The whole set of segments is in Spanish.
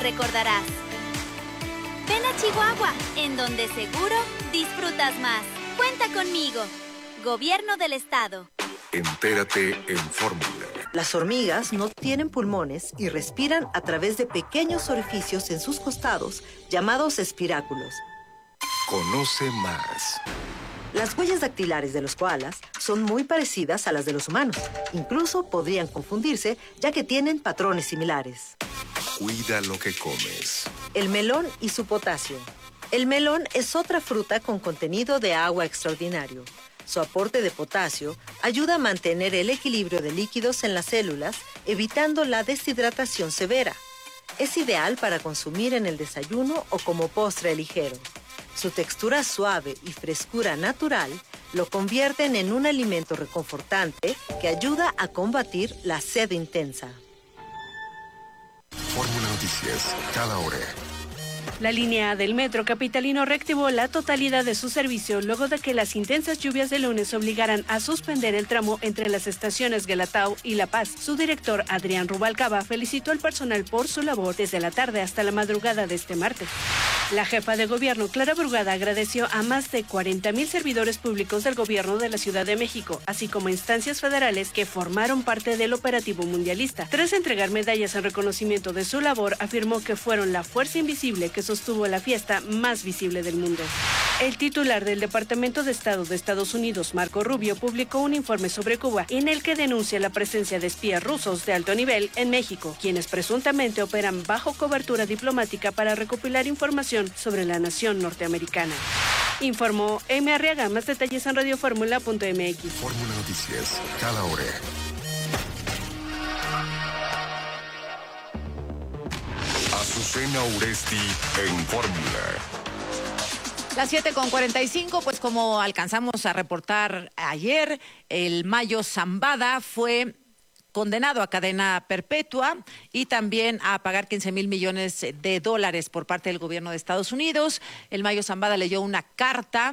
recordarás. Ven a Chihuahua, en donde seguro disfrutas más. Cuenta conmigo. Gobierno del Estado. Entérate en Fórmula. Las hormigas no tienen pulmones y respiran a través de pequeños orificios en sus costados, llamados espiráculos. Conoce más. Las huellas dactilares de los koalas son muy parecidas a las de los humanos. Incluso podrían confundirse, ya que tienen patrones similares. Cuida lo que comes. El melón y su potasio. El melón es otra fruta con contenido de agua extraordinario. Su aporte de potasio ayuda a mantener el equilibrio de líquidos en las células, evitando la deshidratación severa. Es ideal para consumir en el desayuno o como postre ligero. Su textura suave y frescura natural lo convierten en un alimento reconfortante que ayuda a combatir la sed intensa. Fórmula Noticias, cada hora. La línea A del metro capitalino reactivó la totalidad de su servicio luego de que las intensas lluvias de lunes obligaran a suspender el tramo entre las estaciones Guelatao y La Paz. Su director, Adrián Rubalcaba, felicitó al personal por su labor desde la tarde hasta la madrugada de este martes. La jefa de gobierno, Clara Brugada, agradeció a más de 40,000 servidores públicos del gobierno de la Ciudad de México, así como instancias federales que formaron parte del operativo mundialista. Tras entregar medallas en reconocimiento de su labor, afirmó que fueron la fuerza invisible que sostuvo la fiesta más visible del mundo. El titular del Departamento de Estado de Estados Unidos, Marco Rubio, publicó un informe sobre Cuba en el que denuncia la presencia de espías rusos de alto nivel en México, quienes presuntamente operan bajo cobertura diplomática para recopilar información sobre la nación norteamericana. Informó M. Arriaga. Más detalles en radioformula.mx. Fórmula Noticias, cada hora. Azucena Uresti en Fórmula. Las 7:45, pues como alcanzamos a reportar ayer, el Mayo Zambada fue condenado a cadena perpetua y también a pagar 15,000 millones de dólares por parte del gobierno de Estados Unidos. El Mayo Zambada leyó una carta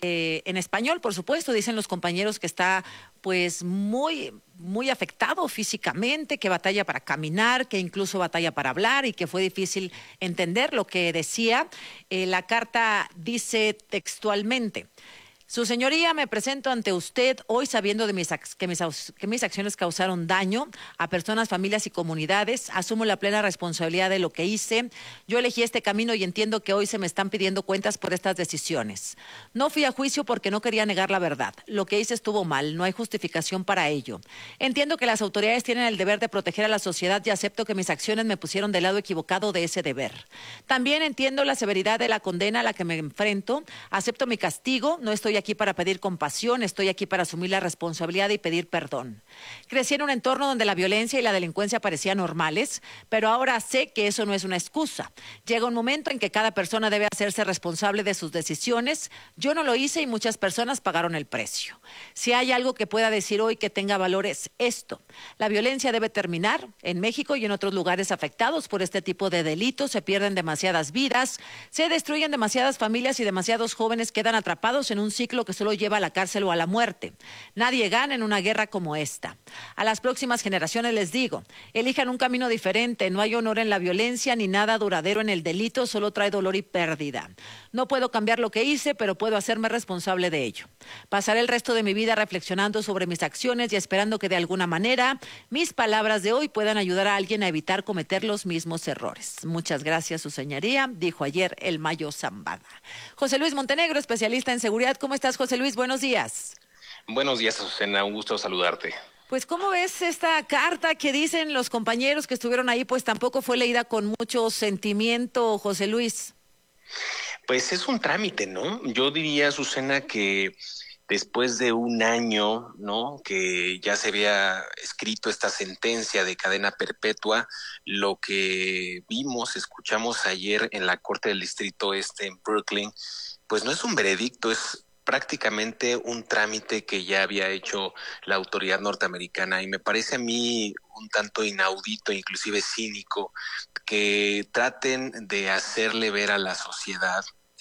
en español, por supuesto. Dicen los compañeros que está pues muy afectado físicamente, que batalla para caminar, que incluso batalla para hablar y que fue difícil entender lo que decía. La carta dice textualmente: Su señoría, me presento ante usted hoy sabiendo de que mis acciones causaron daño a personas, familias y comunidades. Asumo la plena responsabilidad de lo que hice. Yo elegí este camino y entiendo que hoy se me están pidiendo cuentas por estas decisiones. No fui a juicio porque no quería negar la verdad. Lo que hice estuvo mal, no hay justificación para ello. Entiendo que las autoridades tienen el deber de proteger a la sociedad y acepto que mis acciones me pusieron del lado equivocado de ese deber. También entiendo la severidad de la condena a la que me enfrento. Acepto mi castigo, no estoy aquí para pedir compasión, estoy aquí para asumir la responsabilidad y pedir perdón. Crecí en un entorno donde la violencia y la delincuencia parecían normales, pero ahora sé que eso no es una excusa. Llega un momento en que cada persona debe hacerse responsable de sus decisiones. Yo no lo hice y muchas personas pagaron el precio. Si hay algo que pueda decir hoy que tenga valor es esto: la violencia debe terminar. En México y en otros lugares afectados por este tipo de delitos se pierden demasiadas vidas, se destruyen demasiadas familias y demasiados jóvenes quedan atrapados en un ciclo que solo lleva a la cárcel o a la muerte. Nadie gana en una guerra como esta. A las próximas generaciones les digo: elijan un camino diferente. No hay honor en la violencia ni nada duradero en el delito, solo trae dolor y pérdida. No puedo cambiar lo que hice, pero puedo hacerme responsable de ello. Pasaré el resto de mi vida reflexionando sobre mis acciones y esperando que de alguna manera mis palabras de hoy puedan ayudar a alguien a evitar cometer los mismos errores. Muchas gracias, su señoría, dijo ayer el Mayo Zambada. José Luis Montenegro, especialista en seguridad. ¿Cómo estás, José Luis? Buenos días. Buenos días, Azucena. Un gusto saludarte. Pues, ¿cómo ves esta carta que dicen los compañeros que estuvieron ahí? Pues tampoco fue leída con mucho sentimiento, José Luis. Pues es un trámite, ¿no? Yo diría, Azucena, que después de un año, ¿no?, que ya se había escrito esta sentencia de cadena perpetua, lo que vimos, escuchamos ayer en la Corte del Distrito Este en Brooklyn, pues no es un veredicto, es prácticamente un trámite que ya había hecho la autoridad norteamericana, y me parece a mí un tanto inaudito, inclusive cínico, que traten de hacerle ver a la sociedad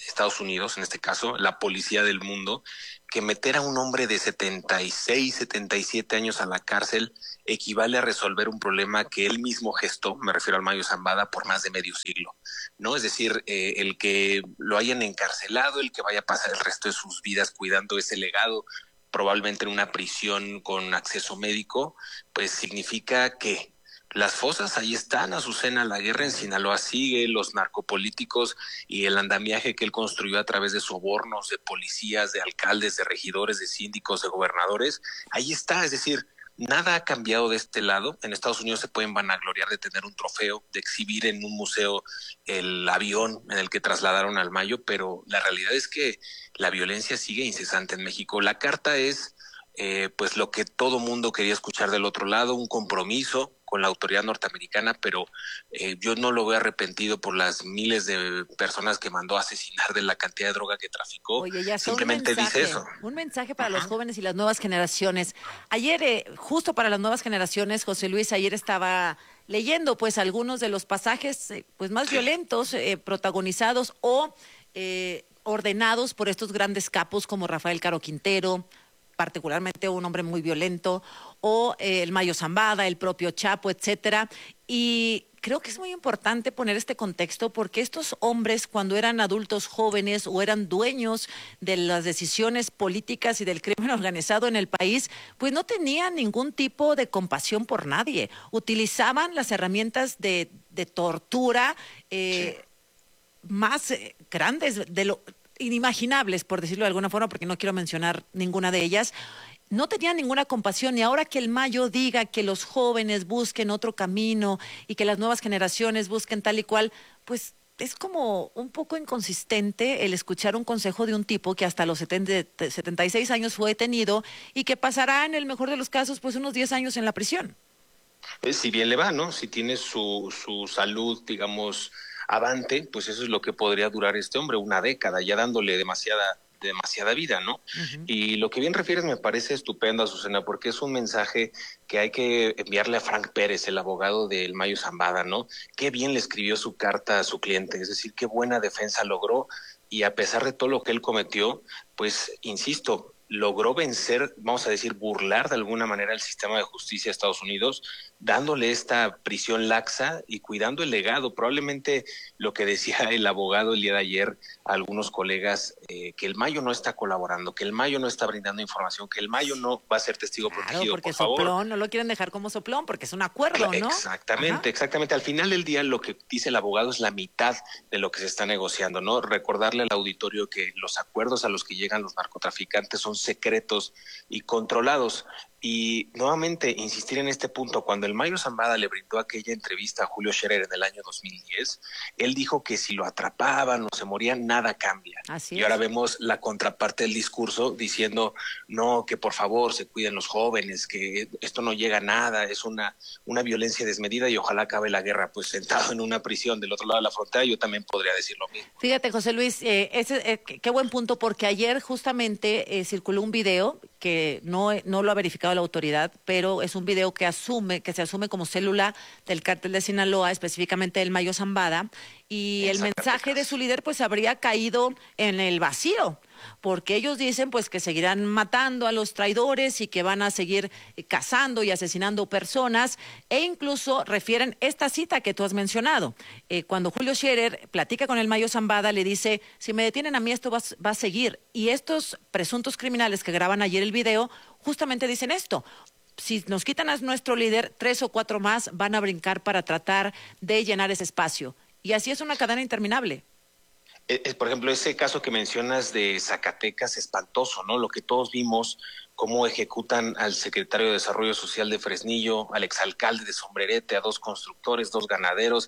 Estados Unidos, en este caso, la policía del mundo, que meter a un hombre de 76, 77 años a la cárcel equivale a resolver un problema que él mismo gestó, me refiero al Mayo Zambada, por más de medio siglo, ¿no? Es decir, el que lo hayan encarcelado, el que vaya a pasar el resto de sus vidas cuidando ese legado, probablemente en una prisión con acceso médico, pues significa que las fosas ahí están, Azucena, la guerra en Sinaloa sigue, los narcopolíticos y el andamiaje que él construyó a través de sobornos, de policías, de alcaldes, de regidores, de síndicos, de gobernadores, ahí está, es decir, nada ha cambiado de este lado. En Estados Unidos se pueden vanagloriar de tener un trofeo, de exhibir en un museo el avión en el que trasladaron al Mayo, pero la realidad es que la violencia sigue incesante en México. La carta es pues lo que todo mundo quería escuchar del otro lado, un compromiso con la autoridad norteamericana, pero yo no lo veo arrepentido por las miles de personas que mandó a asesinar, de la cantidad de droga que traficó. Oye, ya está, simplemente dice eso. Un mensaje para los jóvenes y las nuevas generaciones. Ayer, justo para las nuevas generaciones, José Luis, ayer estaba leyendo pues algunos de los pasajes pues más violentos protagonizados o ordenados por estos grandes capos como Rafael Caro Quintero, particularmente un hombre muy violento, o el Mayo Zambada, el propio Chapo, etcétera. Y creo que es muy importante poner este contexto porque estos hombres, cuando eran adultos jóvenes o eran dueños de las decisiones políticas y del crimen organizado en el país, pues no tenían ningún tipo de compasión por nadie. Utilizaban las herramientas de tortura más grandes de lo inimaginables, por decirlo de alguna forma, porque no quiero mencionar ninguna de ellas. No tenían ninguna compasión, y ahora que el Mayo diga que los jóvenes busquen otro camino y que las nuevas generaciones busquen tal y cual, pues es como un poco inconsistente el escuchar un consejo de un tipo que hasta los 76 años fue detenido y que pasará en el mejor de los casos pues unos 10 años en la prisión. Si bien le va, ¿no? Si tiene su salud, digamos, avante, pues eso es lo que podría durar este hombre, una década, ya dándole demasiada vida, ¿no? Y lo que bien refieres me parece estupendo, Azucena, porque es un mensaje que hay que enviarle a Frank Pérez, el abogado del Mayo Zambada, ¿no? Qué bien le escribió su carta a su cliente, es decir, qué buena defensa logró, y a pesar de todo lo que él cometió, pues, insisto, logró vencer, vamos a decir, burlar de alguna manera el sistema de justicia de Estados Unidos, dándole esta prisión laxa y cuidando el legado. Probablemente lo que decía el abogado el día de ayer a algunos colegas, que el Mayo no está colaborando, que el Mayo no está brindando información, que el Mayo no va a ser testigo protegido, porque por favor. soplón, no lo quieren dejar como soplón, porque es un acuerdo, ¿no? Exactamente. Al final del día lo que dice el abogado es la mitad de lo que se está negociando, ¿no? Recordarle al auditorio que los acuerdos a los que llegan los narcotraficantes son secretos y controlados. Y nuevamente insistir en este punto, cuando el Mayo Zambada le brindó aquella entrevista a Julio Scherer en el año 2010, él dijo que si lo atrapaban o se morían, nada cambia. Así y ahora vemos la contraparte del discurso diciendo, no, que por favor se cuiden los jóvenes, que esto no llega a nada, es una violencia desmedida y ojalá acabe la guerra. Pues sentado en una prisión del otro lado de la frontera, yo también podría decir lo mismo. Fíjate, José Luis, qué buen punto, porque ayer justamente circuló un video que no lo ha verificado la autoridad, pero es un video que se asume como célula del cártel de Sinaloa, específicamente del Mayo Zambada, y el mensaje de su líder pues habría caído en el vacío, porque ellos dicen pues que seguirán matando a los traidores y que van a seguir cazando y asesinando personas, e incluso refieren esta cita que tú has mencionado. Cuando Julio Scherer platica con el Mayo Zambada, le dice, si me detienen a mí esto va a seguir, y estos presuntos criminales que graban ayer el video justamente dicen esto: si nos quitan a nuestro líder, 3 o 4 más van a brincar para tratar de llenar ese espacio. Y así es una cadena interminable. Por ejemplo, ese caso que mencionas de Zacatecas, espantoso, ¿no? Lo que todos vimos, cómo ejecutan al secretario de Desarrollo Social de Fresnillo, al exalcalde de Sombrerete, a 2 constructores, 2 ganaderos,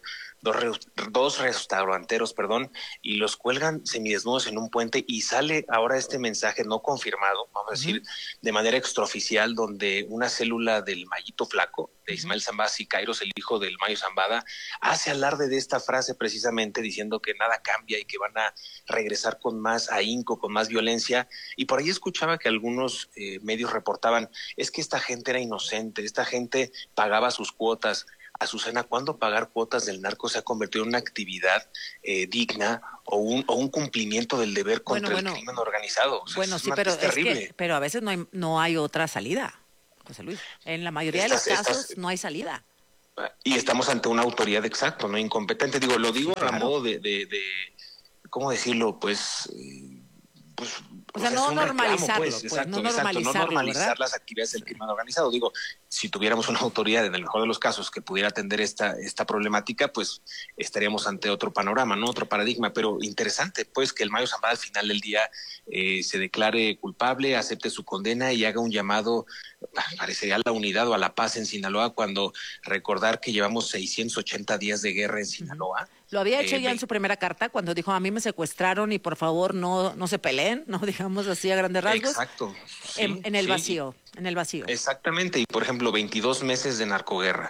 2 restauranteros, y los cuelgan semidesnudos en un puente, y sale ahora este mensaje no confirmado, vamos a decir, de manera extraoficial, donde una célula del Mayito Flaco, de Ismael Zambada Sicairos, el hijo del Mayo Zambada, hace alarde de esta frase precisamente diciendo que nada cambia y que van a regresar con más ahínco, con más violencia. Y por ahí escuchaba que algunos medios reportaban, es que esta gente era inocente, esta gente pagaba sus cuotas. Azucena, cuándo pagar cuotas del narco se ha convertido en una actividad digna o un cumplimiento del deber contra el crimen organizado. O sea, sí, pero es terrible. Pero a veces no hay otra salida, José Luis. En la mayoría de los casos no hay salida. Y estamos ante una autoridad, exacto, no incompetente. Lo digo a modo de ¿cómo decirlo? Pues o sea, no normalizarlo, no normalizar las actividades del crimen organizado. Si tuviéramos una autoridad, en el mejor de los casos, que pudiera atender esta problemática, pues estaríamos ante otro panorama, ¿no? Otro paradigma. Pero interesante, pues, que el Mayo Zambada al final del día se declare culpable, acepte su condena y haga un llamado, parecería, a la unidad o a la paz en Sinaloa, cuando recordar que llevamos 680 días de guerra en Sinaloa. Lo había hecho ya en su primera carta, cuando dijo: a mí me secuestraron y por favor no se peleen, ¿no? Digamos así a grandes rasgos. Exacto. Sí, en el vacío. Exactamente, y por ejemplo, 22 meses de narcoguerra.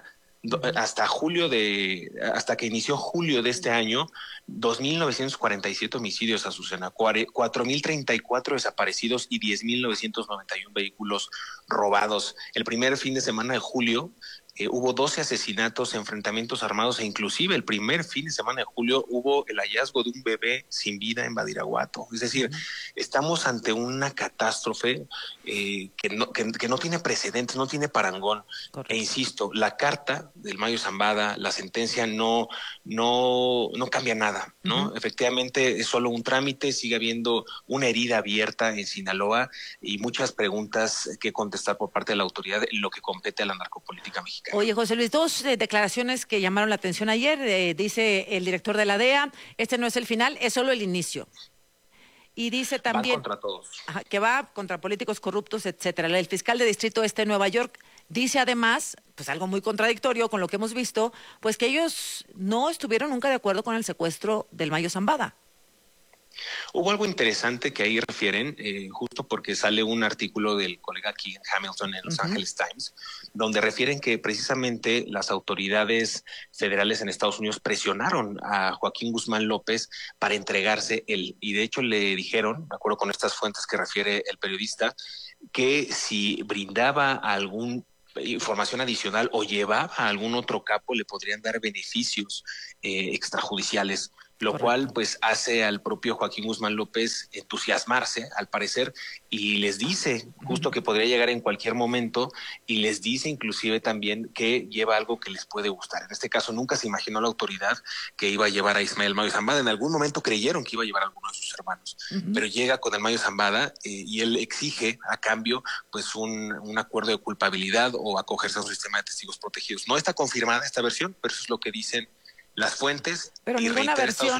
Hasta que inició julio de este año, 2.947 homicidios, Azucena, 4.034 desaparecidos y 10.991 vehículos robados. El primer fin de semana de julio hubo 12 asesinatos, enfrentamientos armados, e inclusive el primer fin de semana de julio hubo el hallazgo de un bebé sin vida en Badiraguato. Es decir, estamos ante una catástrofe que no tiene precedentes, no tiene parangón. Correcto. E insisto, la carta del Mayo Zambada, la sentencia no cambia nada, ¿no? Efectivamente es solo un trámite, sigue habiendo una herida abierta en Sinaloa y muchas preguntas que contestar por parte de la autoridad en lo que compete a la narcopolítica mexicana. Oye, José Luis, dos declaraciones que llamaron la atención ayer. Dice el director de la DEA: este no es el final, es solo el inicio. Y dice también contra todos. Que va contra políticos corruptos, etcétera. El fiscal de Distrito Este de Nueva York dice además, pues algo muy contradictorio con lo que hemos visto, pues que ellos no estuvieron nunca de acuerdo con el secuestro del Mayo Zambada. Hubo algo interesante que ahí refieren, justo porque sale un artículo del colega Keegan Hamilton en Los Angeles Times, donde refieren que precisamente las autoridades federales en Estados Unidos presionaron a Joaquín Guzmán López para entregarse él. Y de hecho le dijeron, de acuerdo con estas fuentes que refiere el periodista, que si brindaba algún información adicional o llevaba a algún otro capo, le podrían dar beneficios extrajudiciales. Lo Correcto. Cual pues hace al propio Joaquín Guzmán López entusiasmarse, al parecer, y les dice justo que podría llegar en cualquier momento, y les dice inclusive también que lleva algo que les puede gustar. En este caso nunca se imaginó la autoridad que iba a llevar a Ismael Mayo Zambada. En algún momento creyeron que iba a llevar a alguno de sus hermanos, pero llega con el Mayo Zambada y él exige a cambio pues un acuerdo de culpabilidad o acogerse a un sistema de testigos protegidos. No está confirmada esta versión, pero eso es lo que dicen las fuentes. Pero ninguna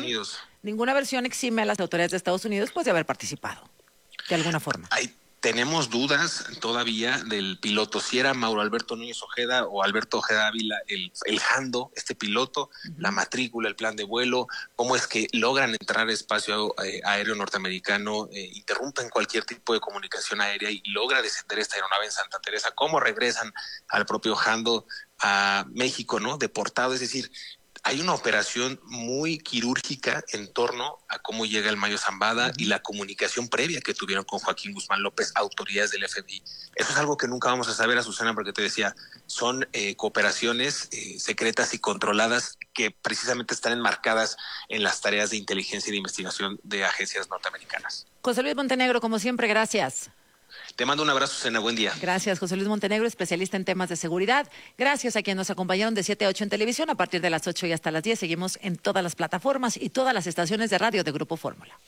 versión exime a las autoridades de Estados Unidos pues de haber participado de alguna forma. Tenemos dudas todavía del piloto, si era Mauro Alberto Núñez Ojeda o Alberto Ojeda Ávila el jando, este piloto, la matrícula, el plan de vuelo, cómo es que logran entrar al espacio aéreo norteamericano, interrumpen cualquier tipo de comunicación aérea y logra descender esta aeronave en Santa Teresa, cómo regresan al propio jando a México, ¿no? Deportado, es decir, hay una operación muy quirúrgica en torno a cómo llega el Mayo Zambada y la comunicación previa que tuvieron con Joaquín Guzmán López, autoridades del FBI. Eso es algo que nunca vamos a saber, Azucena, porque te decía, son cooperaciones secretas y controladas que precisamente están enmarcadas en las tareas de inteligencia y de investigación de agencias norteamericanas. José Luis Montenegro, como siempre, gracias. Te mando un abrazo, Sena. Buen día. Gracias, José Luis Montenegro, especialista en temas de seguridad. Gracias a quienes nos acompañaron de 7 a 8 en televisión. A partir de las 8 y hasta las 10 seguimos en todas las plataformas y todas las estaciones de radio de Grupo Fórmula.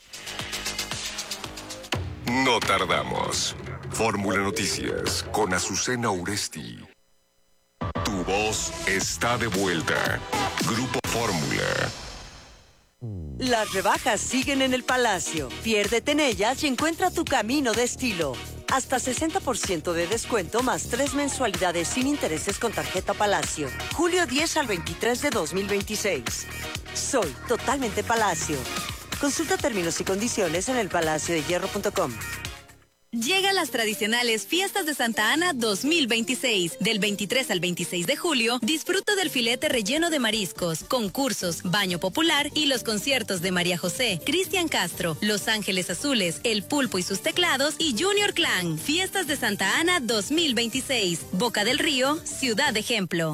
No tardamos. Fórmula Noticias con Azucena Uresti. Tu voz está de vuelta. Grupo Fórmula. Las rebajas siguen en el Palacio. Piérdete en ellas y encuentra tu camino de estilo. Hasta 60% de descuento más 3 mensualidades sin intereses con tarjeta Palacio. Julio 10 al 23 de 2026. Soy totalmente Palacio. Consulta términos y condiciones en elpalaciodehierro.com. Llegan las tradicionales Fiestas de Santa Ana 2026. Del 23 al 26 de julio, disfruta del filete relleno de mariscos, concursos, baño popular y los conciertos de María José, Cristian Castro, Los Ángeles Azules, El Pulpo y sus Teclados y Junior Clan. Fiestas de Santa Ana 2026. Boca del Río, Ciudad Ejemplo.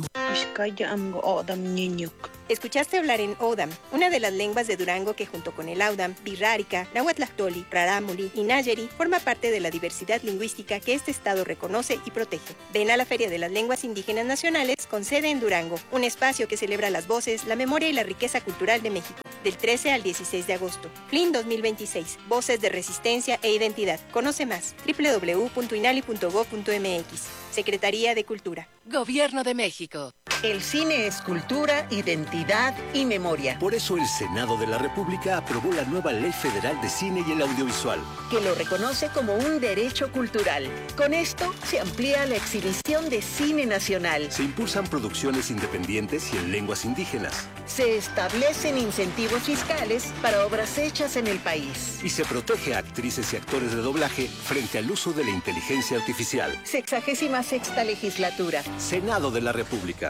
Escuchaste hablar en Odam, una de las lenguas de Durango que junto con el Audam, Birrárica, Nahuatlactoli, Rarámuri y Nayeri forma parte de la diversidad lingüística que este estado reconoce y protege. Ven a la Feria de las Lenguas Indígenas Nacionales con sede en Durango, un espacio que celebra las voces, la memoria y la riqueza cultural de México. Del 13 al 16 de agosto. FLIN 2026. Voces de resistencia e identidad. Conoce más. www.inali.gov.mx. Secretaría de Cultura. Gobierno de México. El cine es cultura, identidad y memoria. Por eso el Senado de la República aprobó la nueva Ley Federal de Cine y el Audiovisual, que lo reconoce como un derecho cultural. Con esto se amplía la exhibición de cine nacional. Se impulsan producciones independientes y en lenguas indígenas. Se establecen incentivos fiscales para obras hechas en el país. Y se protege a actrices y actores de doblaje frente al uso de la inteligencia artificial. 66ª legislatura. Senado de la República.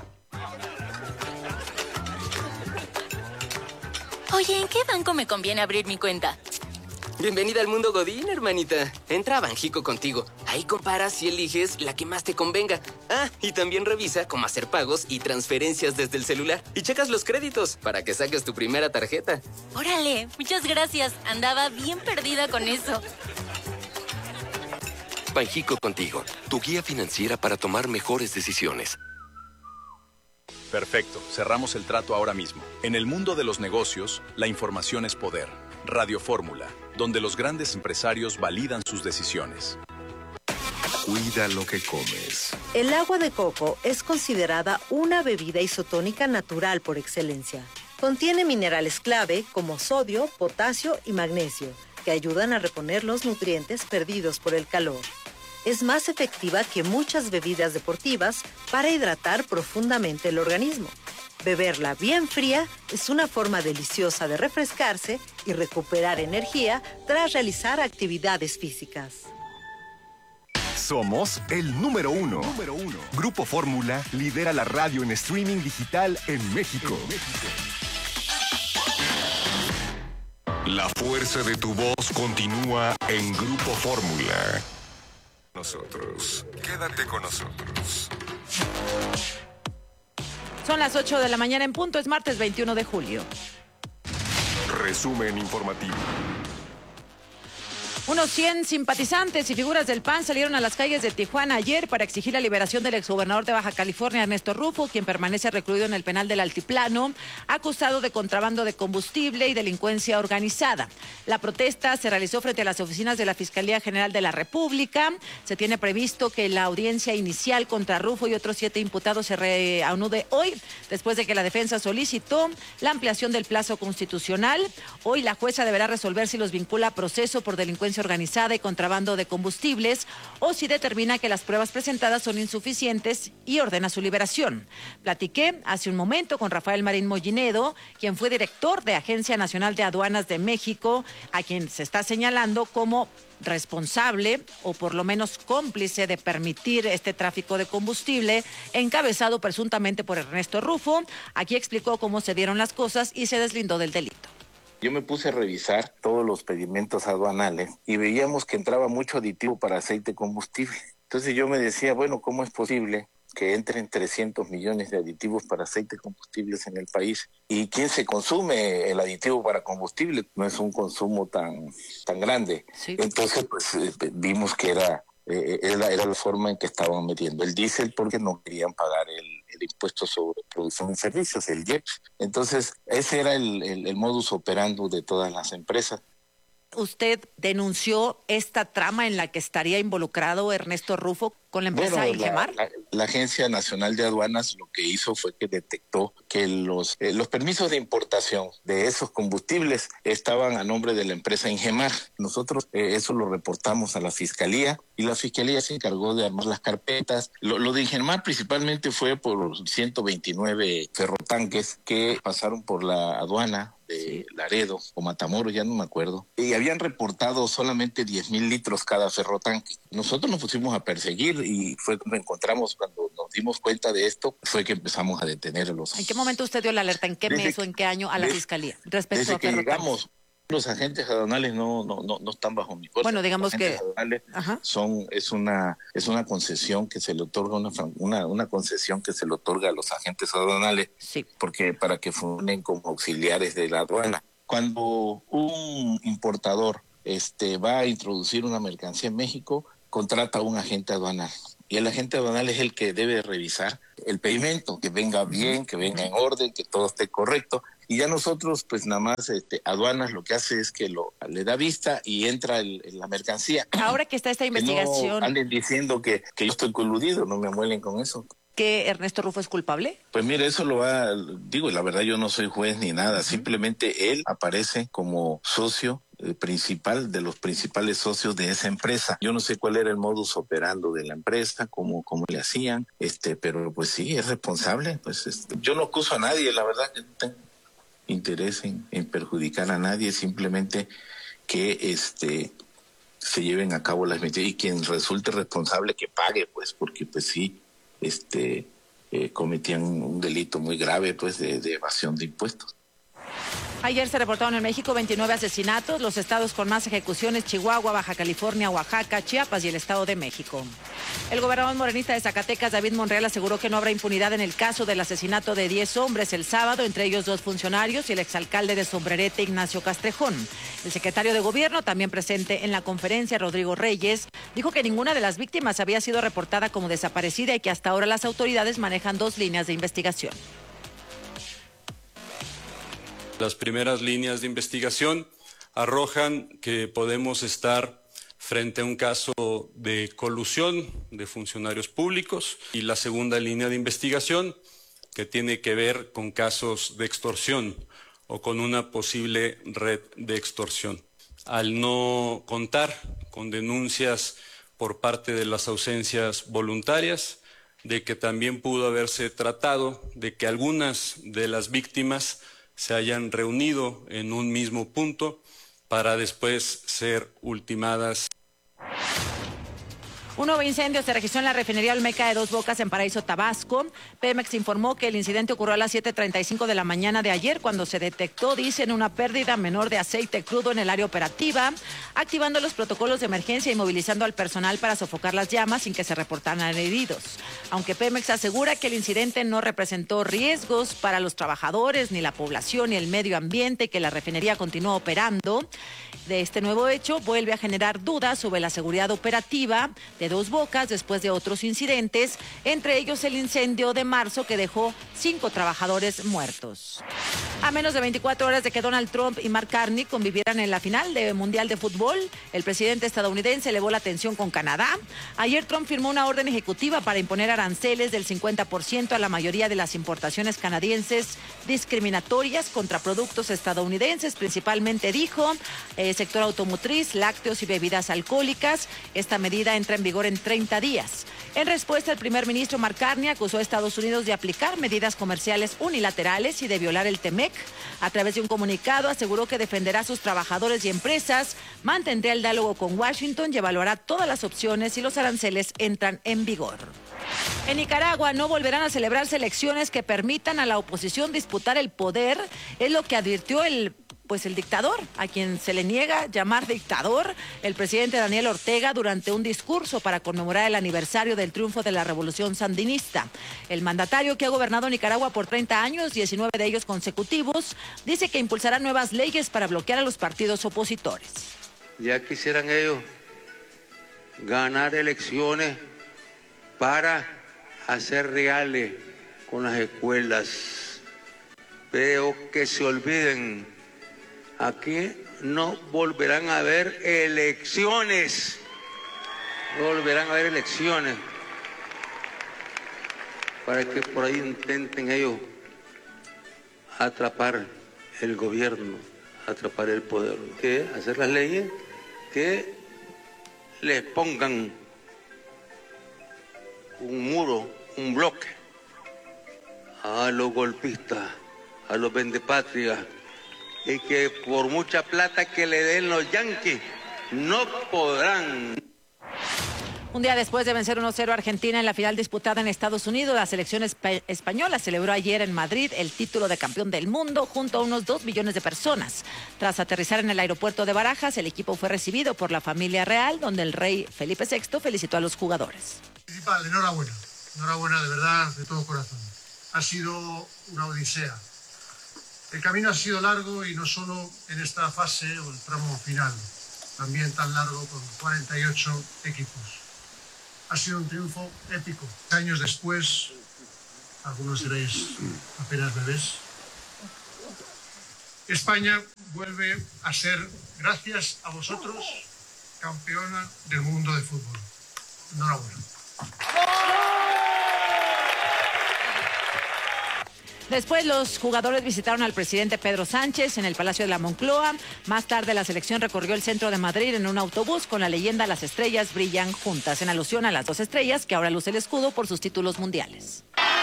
Oye, ¿en qué banco me conviene abrir mi cuenta? Bienvenida al mundo Godín, hermanita. Entra a Banjico contigo. Ahí comparas y eliges la que más te convenga. Ah, y también revisa cómo hacer pagos y transferencias desde el celular. Y checas los créditos para que saques tu primera tarjeta. Órale, muchas gracias. Andaba bien perdida con eso. Banjico contigo, tu guía financiera para tomar mejores decisiones. Perfecto, cerramos el trato ahora mismo. En el mundo de los negocios, la información es poder. Radio Fórmula, donde los grandes empresarios validan sus decisiones. Cuida lo que comes. El agua de coco es considerada una bebida isotónica natural por excelencia. Contiene minerales clave como sodio, potasio y magnesio, que ayudan a reponer los nutrientes perdidos por el calor. Es más efectiva que muchas bebidas deportivas para hidratar profundamente el organismo. Beberla bien fría es una forma deliciosa de refrescarse y recuperar energía tras realizar actividades físicas. Somos el número uno. Grupo Fórmula lidera la radio en streaming digital en México. La fuerza de tu voz continúa en Grupo Fórmula. Quédate con nosotros. Son las 8 de la mañana en punto, es martes 21 de julio. Resumen informativo. Unos 100 simpatizantes y figuras del PAN salieron a las calles de Tijuana ayer para exigir la liberación del exgobernador de Baja California, Ernesto Rufo, quien permanece recluido en el penal del Altiplano, acusado de contrabando de combustible y delincuencia organizada. La protesta se realizó frente a las oficinas de la Fiscalía General de la República. Se tiene previsto que la audiencia inicial contra Rufo y otros 7 imputados se reanude hoy, después de que la defensa solicitó la ampliación del plazo constitucional. Hoy la jueza deberá resolver si los vincula a proceso por delincuencia organizada y contrabando de combustibles o si determina que las pruebas presentadas son insuficientes y ordena su liberación. Platiqué hace un momento con Rafael Marín Mollinedo, quien fue director de Agencia Nacional de Aduanas de México, a quien se está señalando como responsable o por lo menos cómplice de permitir este tráfico de combustible encabezado presuntamente por Ernesto Rufo. Aquí explicó cómo se dieron las cosas y se deslindó del delito. Yo me puse a revisar todos los pedimentos aduanales y veíamos que entraba mucho aditivo para aceite combustible. Entonces yo me decía, bueno, ¿cómo es posible que entren 300 millones de aditivos para aceite combustibles en el país? ¿Y quién se consume el aditivo para combustible? No es un consumo tan grande. Sí. Entonces, pues vimos que era la forma en que estaban metiendo el diésel porque no querían pagar el impuesto sobre producción de servicios, el IEPS. Entonces, ese era el modus operandi de todas las empresas. ¿Usted denunció esta trama en la que estaría involucrado Ernesto Rufo con la empresa Ingemar? La Agencia Nacional de Aduanas lo que hizo fue que detectó que los permisos de importación de esos combustibles estaban a nombre de la empresa Ingemar. Nosotros eso lo reportamos a la Fiscalía y la Fiscalía se encargó de armar las carpetas. Lo de Ingemar principalmente fue por 129 ferrotanques que pasaron por la aduana de Laredo o Matamoros, ya no me acuerdo, y habían reportado solamente 10,000 litros cada ferrotanque. Nosotros nos pusimos a perseguir y fue cuando cuando nos dimos cuenta de esto, fue que empezamos a detener a los... ¿En qué momento usted dio la alerta? ¿En qué mes o en qué año a la Fiscalía respecto a ferrotanques? Llegamos, los agentes aduanales no están bajo mi fuerza. Bueno, digamos que es una concesión que se le otorga una concesión que se le otorga a los agentes aduanales, porque para que funcionen como auxiliares de la aduana. Cuando un importador va a introducir una mercancía en México, contrata a un agente aduanal. Y el agente aduanal es el que debe revisar el pedimento, que venga bien, que venga en orden, que todo esté correcto. Y ya nosotros, pues nada más, aduanas lo que hace es que le da vista y entra la mercancía. Ahora que está esta investigación... Que no anden diciendo que yo estoy coludido, no me amuelen con eso. ¿Que Ernesto Rufo es culpable? Pues mire, eso la verdad yo no soy juez ni nada, simplemente él aparece como socio principal de los principales socios de esa empresa. Yo no sé cuál era el modus operandi de la empresa, cómo le hacían, pero pues sí, es responsable. Pues yo no acuso a nadie, la verdad que no tengo interés en perjudicar a nadie, simplemente que se lleven a cabo las medidas y quien resulte responsable que pague, pues, porque pues sí, cometían un delito muy grave, pues, de evasión de impuestos. Ayer se reportaron en México 29 asesinatos, los estados con más ejecuciones: Chihuahua, Baja California, Oaxaca, Chiapas y el Estado de México. El gobernador morenista de Zacatecas, David Monreal, aseguró que no habrá impunidad en el caso del asesinato de 10 hombres el sábado, entre ellos 2 funcionarios y el exalcalde de Sombrerete, Ignacio Castrejón. El secretario de Gobierno, también presente en la conferencia, Rodrigo Reyes, dijo que ninguna de las víctimas había sido reportada como desaparecida y que hasta ahora las autoridades manejan 2 líneas de investigación. Las primeras líneas de investigación arrojan que podemos estar frente a un caso de colusión de funcionarios públicos, y la segunda línea de investigación que tiene que ver con casos de extorsión o con una posible red de extorsión. Al no contar con denuncias por parte de las ausencias voluntarias, de que también pudo haberse tratado de que algunas de las víctimas se hayan reunido en un mismo punto para después ser ultimadas. Un nuevo incendio se registró en la refinería Olmeca de Dos Bocas en Paraíso, Tabasco. Pemex informó que el incidente ocurrió a las 7:35 de la mañana de ayer, cuando se detectó, dicen, una pérdida menor de aceite crudo en el área operativa, activando los protocolos de emergencia y movilizando al personal para sofocar las llamas sin que se reportaran heridos. Aunque Pemex asegura que el incidente no representó riesgos para los trabajadores, ni la población, ni el medio ambiente, que la refinería continúa operando, de este nuevo hecho vuelve a generar dudas sobre la seguridad operativa de Dos Bocas después de otros incidentes, entre ellos el incendio de marzo que dejó 5 trabajadores muertos. A menos de 24 horas de que Donald Trump y Mark Carney convivieran en la final del Mundial de Fútbol, el presidente estadounidense elevó la tensión con Canadá. Ayer Trump firmó una orden ejecutiva para imponer aranceles del 50% a la mayoría de las importaciones canadienses discriminatorias contra productos estadounidenses, principalmente, dijo, sector automotriz, lácteos y bebidas alcohólicas. Esta medida entra en vigor en 30 días. En respuesta, el primer ministro Mark Carney acusó a Estados Unidos de aplicar medidas comerciales unilaterales y de violar el TEMEC. A través de un comunicado, aseguró que defenderá a sus trabajadores y empresas, mantendrá el diálogo con Washington y evaluará todas las opciones si los aranceles entran en vigor. En Nicaragua no volverán a celebrarse elecciones que permitan a la oposición disputar el poder, es lo que advirtió el dictador, a quien se le niega llamar dictador, el presidente Daniel Ortega, durante un discurso para conmemorar el aniversario del triunfo de la revolución sandinista. El mandatario, que ha gobernado Nicaragua por 30 años, 19 de ellos consecutivos, dice que impulsará nuevas leyes para bloquear a los partidos opositores. Ya quisieran ellos ganar elecciones para hacer reales con las escuelas, pero que se olviden. Aquí no volverán a haber elecciones. No volverán a haber elecciones. Para que por ahí intenten ellos atrapar el gobierno, atrapar el poder. Que hacer las leyes que les pongan un muro, un bloque a los golpistas, a los vendepatrias, y que por mucha plata que le den los Yankees, no podrán. Un día después de vencer 1-0 a Argentina en la final disputada en Estados Unidos, la selección española celebró ayer en Madrid el título de campeón del mundo junto a unos 2 millones de personas. Tras aterrizar en el aeropuerto de Barajas, el equipo fue recibido por la familia real, donde el rey Felipe VI felicitó a los jugadores. Principal, enhorabuena. Enhorabuena de verdad, de todo corazón. Ha sido una odisea. El camino ha sido largo y no solo en esta fase o el tramo final, también tan largo con 48 equipos. Ha sido un triunfo épico. Años después, algunos seréis apenas bebés, España vuelve a ser, gracias a vosotros, campeona del mundo de fútbol. Enhorabuena. Después los jugadores visitaron al presidente Pedro Sánchez en el Palacio de la Moncloa. Más tarde la selección recorrió el centro de Madrid en un autobús con la leyenda "Las estrellas brillan juntas", en alusión a las 2 estrellas que ahora luce el escudo por sus títulos mundiales.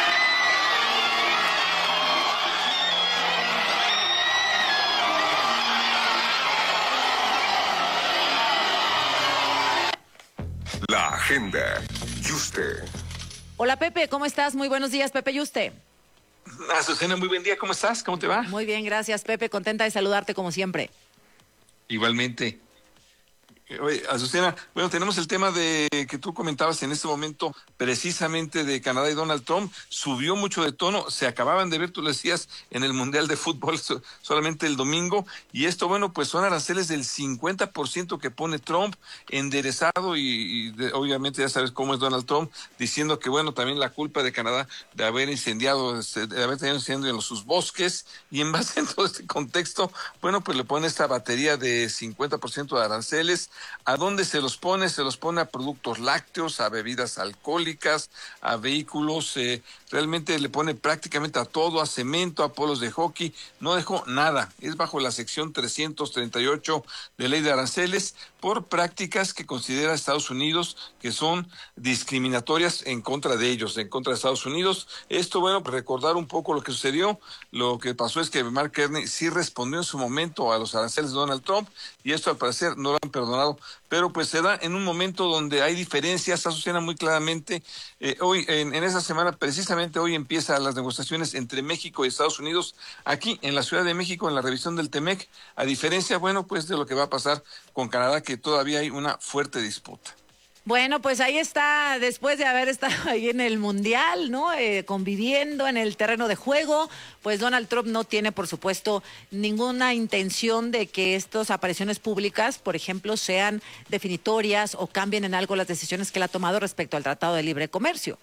La agenda. Yuste. Hola Pepe, ¿cómo estás? Muy buenos días, Pepe Yuste. Azucena, muy buen día, ¿cómo estás? ¿Cómo te va? Muy bien, gracias, Pepe, contenta de saludarte como siempre. Igualmente. Oye, Azucena, bueno, tenemos el tema de que tú comentabas en este momento, precisamente de Canadá y Donald Trump. Subió mucho de tono, se acababan de ver, tú lo decías, en el Mundial de Fútbol solamente el domingo, y esto, bueno, pues son aranceles del 50% que pone Trump, enderezado, obviamente ya sabes cómo es Donald Trump, diciendo que, bueno, también la culpa de Canadá de haber incendiado, de haber tenido incendio en sus bosques, y en base a todo este contexto, bueno, pues le pone esta batería de 50% de aranceles. ¿A dónde se los pone? Se los pone a productos lácteos, a bebidas alcohólicas, a vehículos, realmente le pone prácticamente a todo, a cemento, a polos de hockey, no dejó nada. Es bajo la sección 338 de Ley de Aranceles por prácticas que considera Estados Unidos que son discriminatorias en contra de ellos, en contra de Estados Unidos. Esto, bueno, recordar un poco lo que sucedió. Lo que pasó es que Mark Carney sí respondió en su momento a los aranceles de Donald Trump, y esto al parecer no lo han perdonado, pero pues se da en un momento donde hay diferencias, asocian muy claramente. Hoy, en esa semana, precisamente hoy empiezan las negociaciones entre México y Estados Unidos, aquí en la Ciudad de México, en la revisión del TEMEC, a diferencia, bueno, pues de lo que va a pasar con Canadá, que todavía hay una fuerte disputa. Bueno, pues ahí está, después de haber estado ahí en el Mundial, ¿no? Conviviendo en el terreno de juego, pues Donald Trump no tiene, por supuesto, ninguna intención de que estas apariciones públicas, por ejemplo, sean definitorias o cambien en algo las decisiones que él ha tomado respecto al Tratado de Libre Comercio.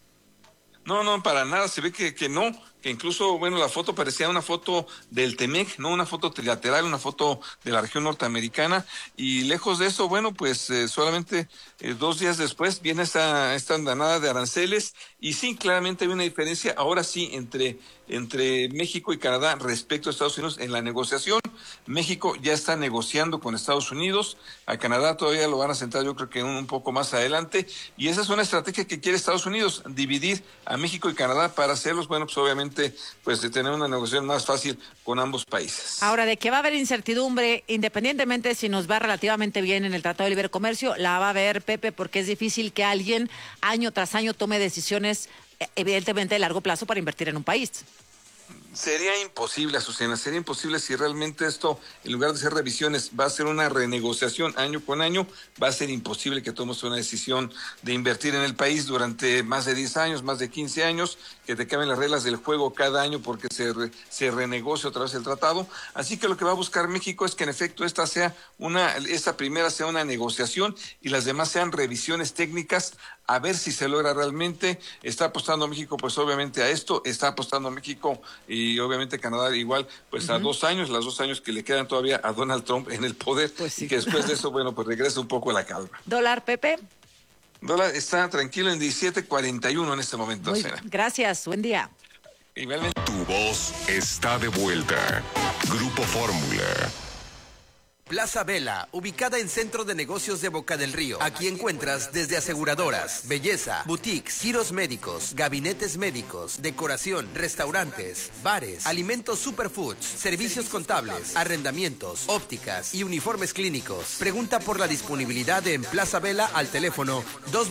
No, para nada, se ve que no, que incluso, bueno, la foto parecía una foto del TEMEC, no una foto trilateral, una foto de la región norteamericana, y lejos de eso, bueno, pues solamente 2 días después viene esta andanada de aranceles, y sí, claramente hay una diferencia, ahora sí, entre México y Canadá respecto a Estados Unidos en la negociación. México ya está negociando con Estados Unidos, a Canadá todavía lo van a sentar yo creo que un poco más adelante, y esa es una estrategia que quiere Estados Unidos, dividir a México y Canadá para hacerlos, bueno, pues obviamente, pues de tener una negociación más fácil con ambos países. Ahora, de que va a haber incertidumbre, independientemente si nos va relativamente bien en el Tratado de Libre Comercio, la va a haber, Pepe, porque es difícil que alguien año tras año tome decisiones evidentemente de largo plazo para invertir en un país. Sería imposible, Azucena, sería imposible si realmente esto, en lugar de ser revisiones, va a ser una renegociación año con año, va a ser imposible que tomes una decisión de invertir en el país durante más de 10 años, más de 15 años, que te cambien las reglas del juego cada año porque se renegocia otra vez el tratado. Así que lo que va a buscar México es que en efecto esta primera sea una negociación y las demás sean revisiones técnicas, a ver si se logra realmente. Está apostando México, pues obviamente a esto, está apostando México y obviamente Canadá igual, pues a 2 años, los 2 años que le quedan todavía a Donald Trump en el poder, pues sí. Y que después de eso, bueno, pues regresa un poco a la calma. ¿Dólar, Pepe? Dólar está tranquilo en 17.41 en este momento. Gracias, buen día. Igualmente. Tu voz está de vuelta. Grupo Fórmula. Plaza Vela, ubicada en Centro de Negocios de Boca del Río. Aquí encuentras desde aseguradoras, belleza, boutiques, giros médicos, gabinetes médicos, decoración, restaurantes, bares, alimentos superfoods, servicios contables, arrendamientos, ópticas y uniformes clínicos. Pregunta por la disponibilidad en Plaza Vela al teléfono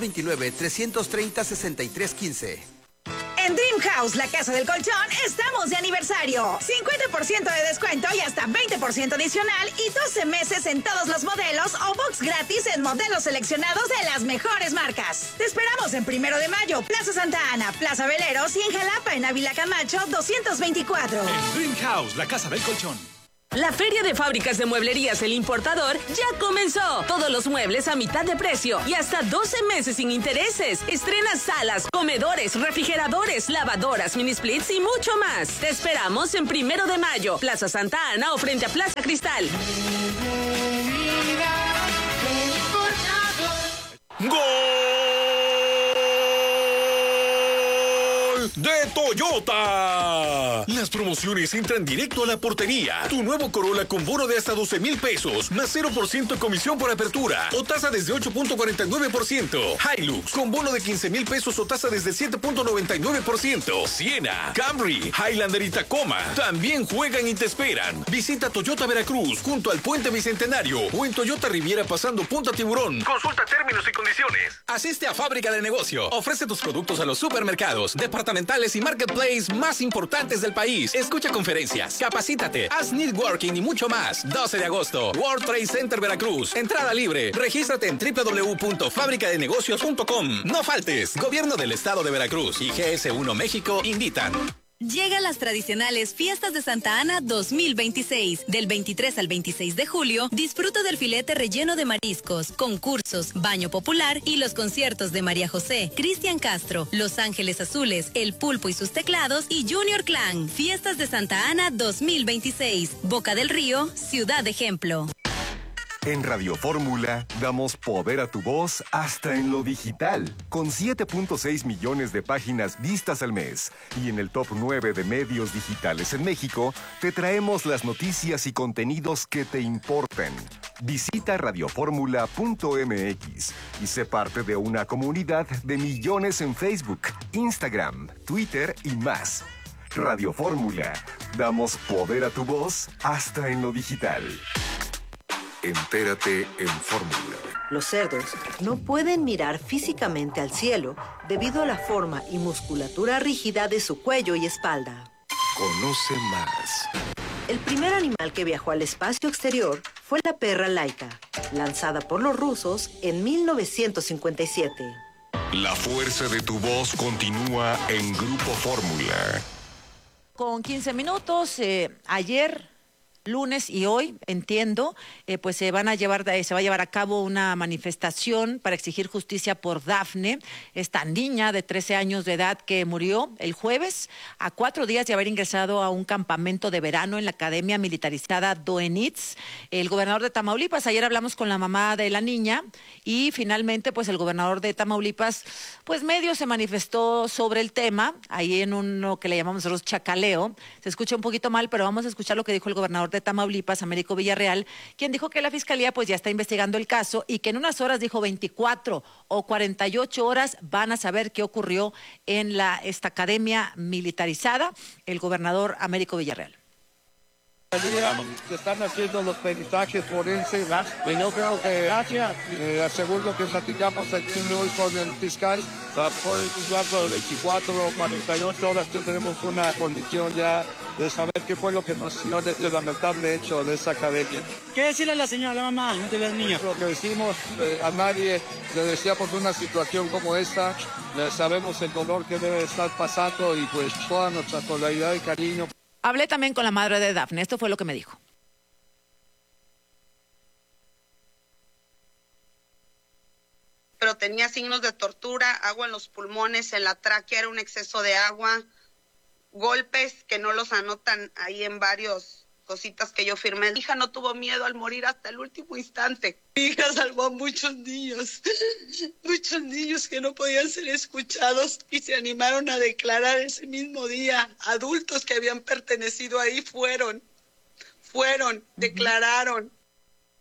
229-330-6315. En Dream House, la casa del colchón, estamos de aniversario. 50% de descuento y hasta 20% adicional y 12 meses en todos los modelos o box gratis en modelos seleccionados de las mejores marcas. Te esperamos en 1 de Mayo, Plaza Santa Ana, Plaza Veleros y en Jalapa, en Ávila Camacho, 224. En Dream House, la casa del colchón. La Feria de Fábricas de Mueblerías El Importador ya comenzó. Todos los muebles a mitad de precio y hasta 12 meses sin intereses. Estrena salas, comedores, refrigeradores, lavadoras, mini splits y mucho más. Te esperamos en 1 de Mayo, Plaza Santa Ana o frente a Plaza Cristal. ¡Gol de Toyota! Las promociones entran directo a la portería. Tu nuevo Corolla con bono de hasta 12,000 pesos, más 0% comisión por apertura o tasa desde 8.49%. Hilux con bono de 15,000 pesos o tasa desde 7.99%. Siena, Camry, Highlander y Tacoma también juegan y te esperan. Visita Toyota Veracruz junto al Puente Bicentenario o en Toyota Riviera pasando Punta Tiburón. Consulta términos y condiciones. Asiste a Fábrica de Negocio. Ofrece tus productos a los supermercados, departamentales y marketplace más importantes del país. Escucha conferencias, capacítate, haz networking y mucho más. 12 de agosto, World Trade Center Veracruz. Entrada libre. Regístrate en www.fabricadenegocios.com. No faltes. Gobierno del Estado de Veracruz y GS1 México invitan. Llegan las tradicionales Fiestas de Santa Ana 2026. Del 23 al 26 de julio, disfruta del filete relleno de mariscos, concursos, baño popular y los conciertos de María José, Cristian Castro, Los Ángeles Azules, El Pulpo y sus teclados y Junior Clan. Fiestas de Santa Ana 2026. Boca del Río, Ciudad Ejemplo. En Radio Fórmula damos poder a tu voz hasta en lo digital, con 7.6 millones de páginas vistas al mes. Y en el top 9 de medios digitales en México, te traemos las noticias y contenidos que te importan. Visita radioformula.mx y sé parte de una comunidad de millones en Facebook, Instagram, Twitter y más. Radio Fórmula, damos poder a tu voz hasta en lo digital. Entérate en Fórmula. Los cerdos no pueden mirar físicamente al cielo debido a la forma y musculatura rígida de su cuello y espalda. Conoce más. El primer animal que viajó al espacio exterior fue la perra Laika, lanzada por los rusos en 1957. La fuerza de tu voz continúa en Grupo Fórmula. Con 15 minutos, ayer, lunes y hoy, entiendo, pues se va a llevar a cabo una manifestación para exigir justicia por Dafne, esta niña de 13 años de edad que murió el jueves a 4 días de haber ingresado a un campamento de verano en la Academia Militarizada Doenitz. El gobernador de Tamaulipas, ayer hablamos con la mamá de la niña y finalmente pues el gobernador de Tamaulipas, pues medio se manifestó sobre el tema, ahí en uno que le llamamos nosotros chacaleo. Se escucha un poquito mal, pero vamos a escuchar lo que dijo el gobernador de Tamaulipas, Américo Villarreal, quien dijo que la fiscalía pues ya está investigando el caso y que en unas horas, dijo 24 o 48 horas, van a saber qué ocurrió en esta academia militarizada. El gobernador Américo Villarreal. Se están haciendo los peritajes forenses y no creo que haya, según lo que platicamos aquí hoy con el fiscal, por el plazo de 24 o 48 horas tendremos una condición ya de saber qué fue lo que nos dio de este lamentable hecho de esa academia. ¿Qué decirle a la señora, la mamá de las niñas? Lo que decimos, a nadie le deseamos una situación como esta, sabemos el dolor que debe estar pasando y pues toda nuestra solidaridad y cariño. Hablé también con la madre de Dafne, esto fue lo que me dijo. Pero tenía signos de tortura, agua en los pulmones, en la tráquea era un exceso de agua, golpes que no los anotan ahí en varios cositas que yo firmé. Mi hija no tuvo miedo al morir hasta el último instante. Mi hija salvó a muchos niños que no podían ser escuchados y se animaron a declarar ese mismo día. Adultos que habían pertenecido ahí fueron, declararon.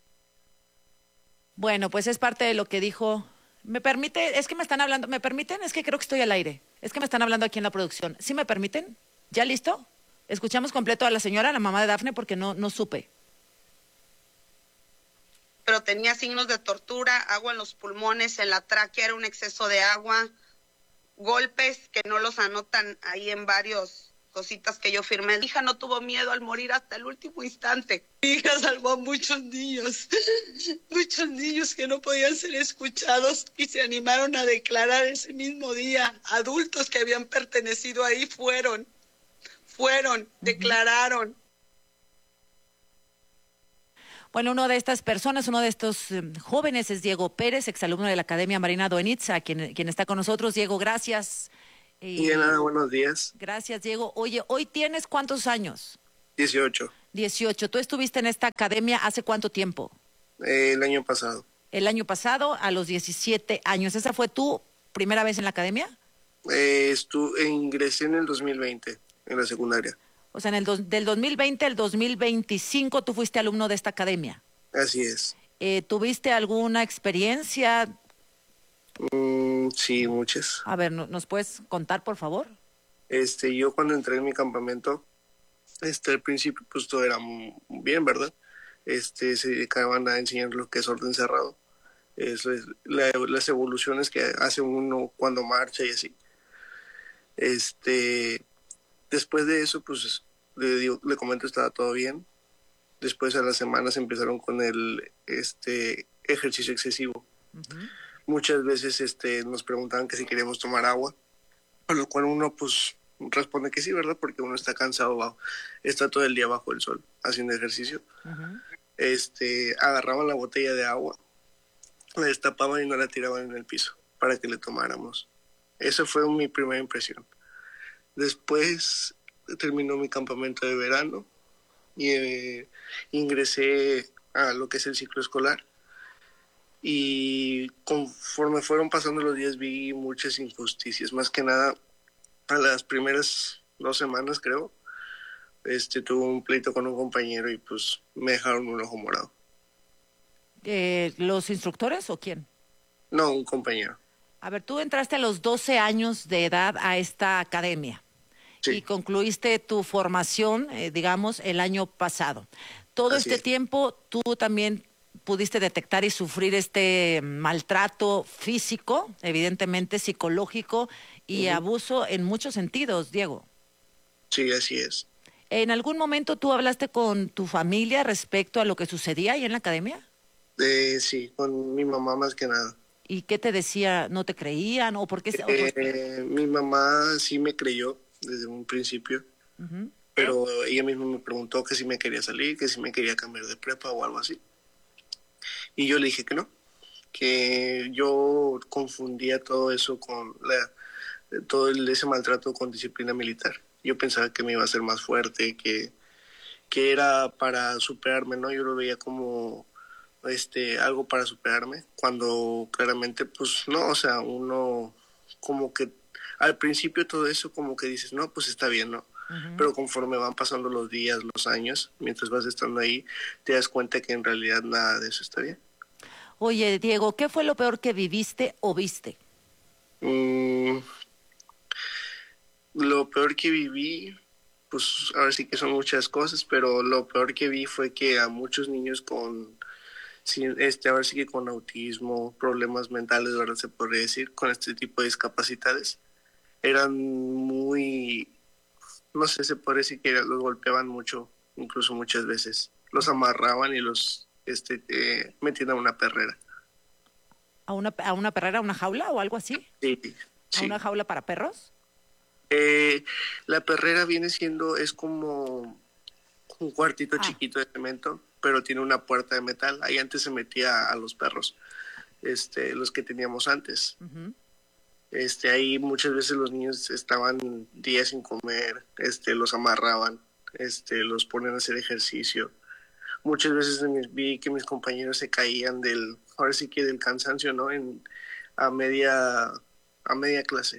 Bueno, pues es parte de lo que dijo. ¿Me permite? Es que me están hablando. ¿Me permiten? Es que creo que estoy al aire. Es que me están hablando aquí en la producción. ¿Sí me permiten? ¿Ya listo? Escuchamos completo a la señora, la mamá de Dafne, porque no supe. Pero tenía signos de tortura, agua en los pulmones, en la tráquea, era un exceso de agua, golpes que no los anotan ahí en varios cositas que yo firmé. Mi hija no tuvo miedo al morir hasta el último instante. Mi hija salvó a muchos niños que no podían ser escuchados y se animaron a declarar ese mismo día. Adultos que habían pertenecido ahí fueron, declararon. Bueno, una de estas personas, uno de estos jóvenes es Diego Pérez, exalumno de la Academia Marina Doenitza, quien está con nosotros. Diego, gracias. Y de nada, buenos días. Gracias, Diego. Oye, ¿hoy tienes cuántos años? 18. 18. ¿Tú estuviste en esta academia hace cuánto tiempo? El año pasado. El año pasado, a los 17 años. ¿Esa fue tu primera vez en la academia? Ingresé en el 2020, en la secundaria. O sea, del 2020 al 2025 tú fuiste alumno de esta academia. Así es. ¿Tuviste alguna experiencia? Sí, muchas. A ver, ¿nos puedes contar, por favor? Yo cuando entré en mi campamento, al principio pues todo era bien, ¿verdad? Se dedicaban a enseñar lo que es orden cerrado. Las evoluciones que hace uno cuando marcha y así. Después de eso, pues le comento, estaba todo bien. Después a las semanas empezaron con el ejercicio excesivo. Uh-huh. Muchas veces nos preguntaban que si queríamos tomar agua, a lo cual uno pues responde que sí, ¿verdad? Porque uno está cansado, está todo el día bajo el sol haciendo ejercicio. Uh-huh. Agarraban la botella de agua, la destapaban y no la tiraban en el piso para que le tomáramos. Esa fue mi primera impresión. Después terminó mi campamento de verano y ingresé a lo que es el ciclo escolar. Y conforme fueron pasando los días vi muchas injusticias. Más que nada, a las primeras 2 semanas, creo, tuve un pleito con un compañero y pues me dejaron un ojo morado. ¿Los instructores o quién? No, un compañero. A ver, tú entraste a los 12 años de edad a esta academia. Sí. Y concluiste tu formación, digamos, el año pasado. Todo este tiempo tú también pudiste detectar y sufrir este maltrato físico, evidentemente psicológico y abuso en muchos sentidos, Diego. Sí, así es. ¿En algún momento tú hablaste con tu familia respecto a lo que sucedía ahí en la academia? Sí, con mi mamá más que nada. ¿Y qué te decía? ¿No te creían? ¿O por qué? Mi mamá sí me creyó desde un principio, pero ella misma me preguntó que si me quería salir, que si me quería cambiar de prepa o algo así. Y yo le dije que no, que yo confundía todo eso con ese maltrato con disciplina militar. Yo pensaba que me iba a hacer más fuerte, que era para superarme, ¿no? Yo lo veía como algo para superarme, cuando claramente pues no, o sea, uno como que al principio todo eso como que dices, no, pues está bien, ¿no? Uh-huh. Pero conforme van pasando los días, los años, mientras vas estando ahí, te das cuenta que en realidad nada de eso está bien. Oye, Diego, ¿qué fue lo peor que viviste o viste? Lo peor que viví, pues ahora sí que son muchas cosas, pero lo peor que vi fue que a muchos niños ahora sí que con autismo, problemas mentales, ¿verdad? Se podría decir, con este tipo de discapacidades, eran muy, no sé, se podría decir que los golpeaban mucho, incluso muchas veces. Los amarraban y los metían a una perrera. ¿A una perrera, a una jaula o algo así? Sí. ¿A una jaula para perros? La perrera es como un cuartito chiquito de cemento, pero tiene una puerta de metal. Ahí antes se metía a los perros, los que teníamos antes. Uh-huh. Ahí muchas veces los niños estaban días sin comer, los amarraban, los ponían a hacer ejercicio. Muchas veces vi que mis compañeros se caían del cansancio, ¿no? A media clase.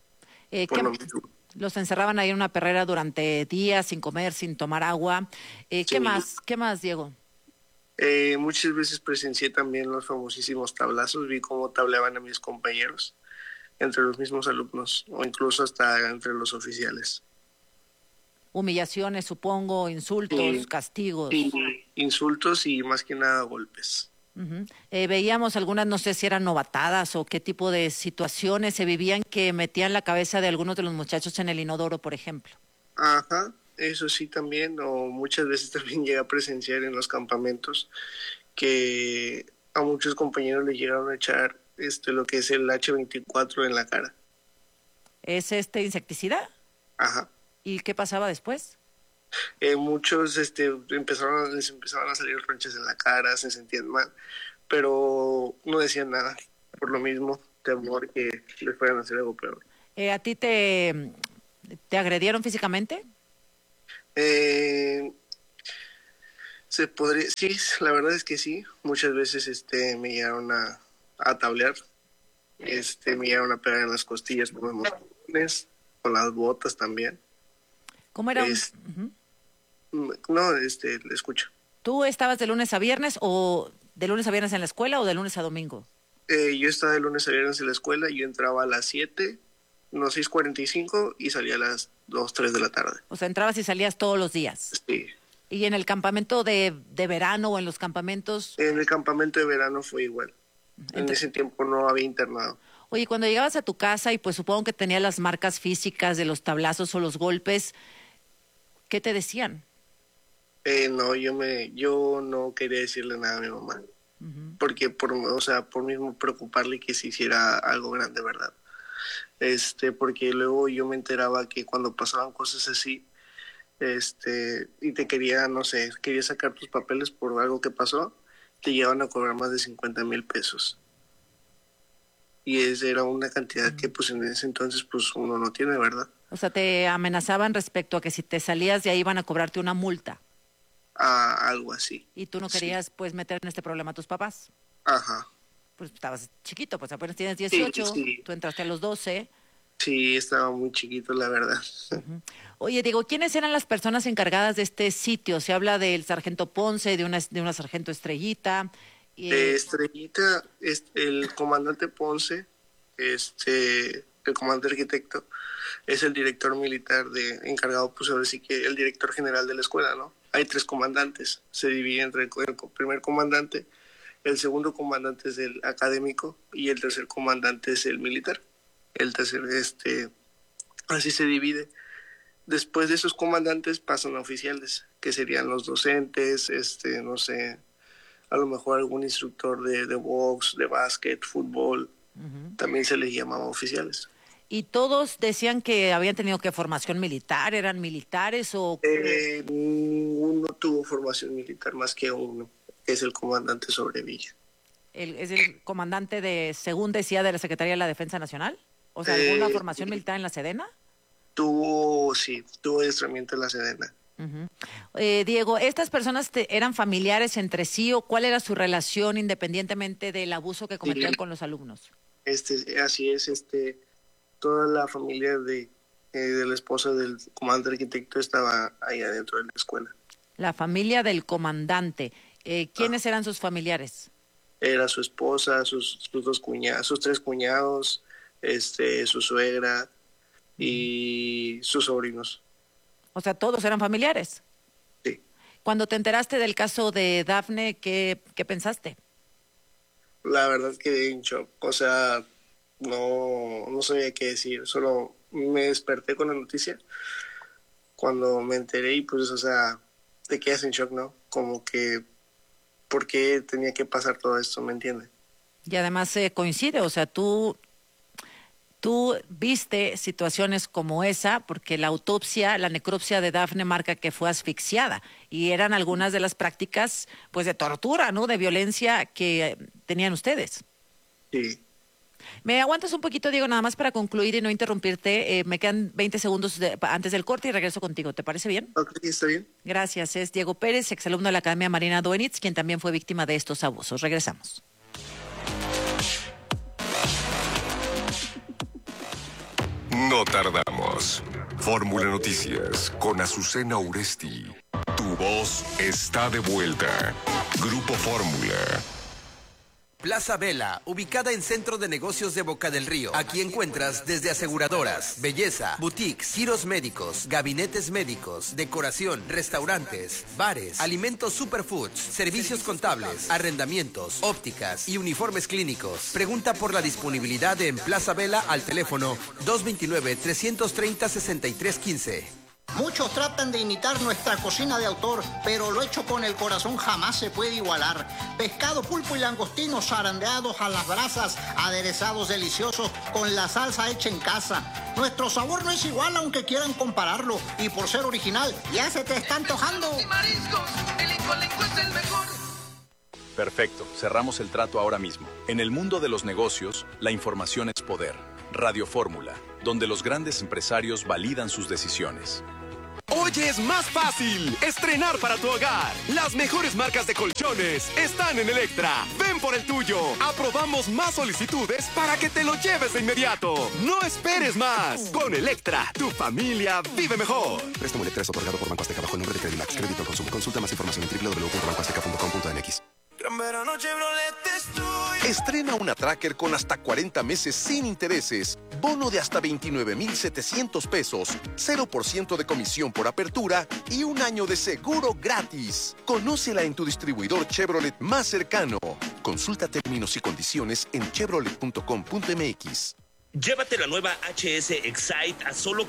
Los encerraban ahí en una perrera durante días sin comer, sin tomar agua. Sí. ¿Qué más, Diego? Muchas veces presencié también los famosísimos tablazos, vi cómo tableaban a mis compañeros, entre los mismos alumnos, o incluso hasta entre los oficiales. Humillaciones, supongo, insultos, castigos. Sí, insultos y más que nada golpes. Uh-huh. Veíamos algunas, no sé si eran novatadas o qué tipo de situaciones se vivían que metían la cabeza de algunos de los muchachos en el inodoro, por ejemplo. Ajá, eso sí también, o muchas veces también llegué a presenciar en los campamentos que a muchos compañeros le llegaron a echar lo que es el H24 en la cara. ¿Es insecticida? Ajá. ¿Y qué pasaba después? Muchos les empezaban a salir ronchas en la cara, se sentían mal, pero no decían nada, por lo mismo, temor que les fueran a hacer algo peor. ¿A ti te agredieron físicamente? Sí, la verdad es que sí. Muchas veces me llegaron a tablear, me llegaron a pegar en las costillas por los moretones, con las botas también. ¿Cómo era? No, le escucho. ¿Tú estabas de lunes a viernes o de lunes a viernes en la escuela o de lunes a domingo? Yo estaba de lunes a viernes en la escuela, yo entraba a las 6:45 y salía a las 2, 3 de la tarde. O sea, entrabas y salías todos los días. Sí. ¿Y en el campamento de verano o en los campamentos? En el campamento de verano fue igual. En ese tiempo no había internado. Oye, cuando llegabas a tu casa y pues supongo que tenías las marcas físicas de los tablazos o los golpes, ¿qué te decían? No, yo no quería decirle nada a mi mamá. Uh-huh. Porque por mismo preocuparle que se hiciera algo grande, ¿verdad? Porque luego yo me enteraba que cuando pasaban cosas así, y te quería sacar tus papeles por algo que pasó, te llevaban a cobrar más de 50,000 pesos. Y esa era una cantidad que pues en ese entonces pues uno no tiene, ¿verdad? O sea, te amenazaban respecto a que si te salías de ahí iban a cobrarte una multa. Algo así. ¿Y tú no querías pues meter en este problema a tus papás? Ajá. Pues estabas chiquito, pues apenas tienes 18, sí. Tú entraste a los 12. Sí, estaba muy chiquito, la verdad. Uh-huh. Oye, Diego, ¿quiénes eran las personas encargadas de este sitio? Se habla del sargento Ponce, de una sargento Estrellita. Estrellita, el comandante Ponce, el comandante arquitecto, es el director militar encargado, pues ahora sí que el director general de la escuela, ¿no? Hay 3 comandantes, se divide entre el primer comandante, el segundo comandante es el académico y el tercer comandante es el militar. El tercer, así se divide. Después de esos comandantes pasan a oficiales, que serían los docentes, no sé, a lo mejor algún instructor de box, de básquet, fútbol, uh-huh. También se les llamaba oficiales. ¿Y todos decían que habían tenido formación militar? ¿Eran militares o...? Uno tuvo formación militar más que uno, es el comandante Sobrevilla. ¿Es el comandante según decía, de la Secretaría de la Defensa Nacional? O sea, ¿alguna formación militar en la Sedena? Tuvo adiestramiento en la Sedena. Uh-huh. Diego, ¿estas personas eran familiares entre sí o cuál era su relación independientemente del abuso que cometían con los alumnos? Así es, toda la familia de la esposa del comandante arquitecto estaba ahí adentro de la escuela. La familia del comandante. ¿Quiénes eran sus familiares? Era su esposa, sus 3 cuñados, su suegra y sus sobrinos. O sea, ¿todos eran familiares? Sí. Cuando te enteraste del caso de Dafne, ¿qué pensaste? La verdad quedé en shock. O sea, no sabía qué decir. Solo me desperté con la noticia. Cuando me enteré y pues, o sea, te quedas en shock, ¿no? Como que, ¿por qué tenía que pasar todo esto? ¿Me entiendes? Y además coincide, o sea, tú viste situaciones como esa porque la necropsia de Dafne marca que fue asfixiada y eran algunas de las prácticas pues de tortura, ¿no? De violencia que tenían ustedes. Sí. ¿Me aguantas un poquito, Diego, nada más para concluir y no interrumpirte? Me quedan 20 segundos antes del corte y regreso contigo. ¿Te parece bien? Ok, está bien. Gracias. Es Diego Pérez, exalumno de la Academia Marina Duenitz, quien también fue víctima de estos abusos. Regresamos. No tardamos. Fórmula Noticias con Azucena Uresti, tu voz está de vuelta. Grupo Fórmula. Plaza Vela, ubicada en Centro de Negocios de Boca del Río. Aquí encuentras desde aseguradoras, belleza, boutiques, giros médicos, gabinetes médicos, decoración, restaurantes, bares, alimentos superfoods, servicios contables, arrendamientos, ópticas y uniformes clínicos. Pregunta por la disponibilidad en Plaza Vela al teléfono 229-330-6315. Muchos tratan de imitar nuestra cocina de autor, pero lo hecho con el corazón jamás se puede igualar. Pescado, pulpo y langostinos zarandeados a las brasas, aderezados deliciosos con la salsa hecha en casa. Nuestro sabor no es igual aunque quieran compararlo, y por ser original, ya se te está antojando. Mariscos, el Incolenco es el mejor. Perfecto, cerramos el trato ahora mismo. En el mundo de los negocios, la información es poder. Radio Fórmula, donde los grandes empresarios validan sus decisiones. Hoy es más fácil estrenar para tu hogar. Las mejores marcas de colchones están en Electra. Ven por el tuyo. Aprobamos más solicitudes para que te lo lleves de inmediato. No esperes más. Con Electra, tu familia vive mejor. Préstamo Electra es otorgado por Banco Azteca bajo el nombre de Credimax. Crédito al consumo. Consulta más información en www.bancoazteca.com.mx. Gran verano Chevrolet estoy. Estrena una Tracker con hasta 40 meses sin intereses, bono de hasta 29,700 pesos, 0% de comisión por apertura y un año de seguro gratis. Conócela en tu distribuidor Chevrolet más cercano. Consulta términos y condiciones en chevrolet.com.mx. Llévate la nueva HS Excite a solo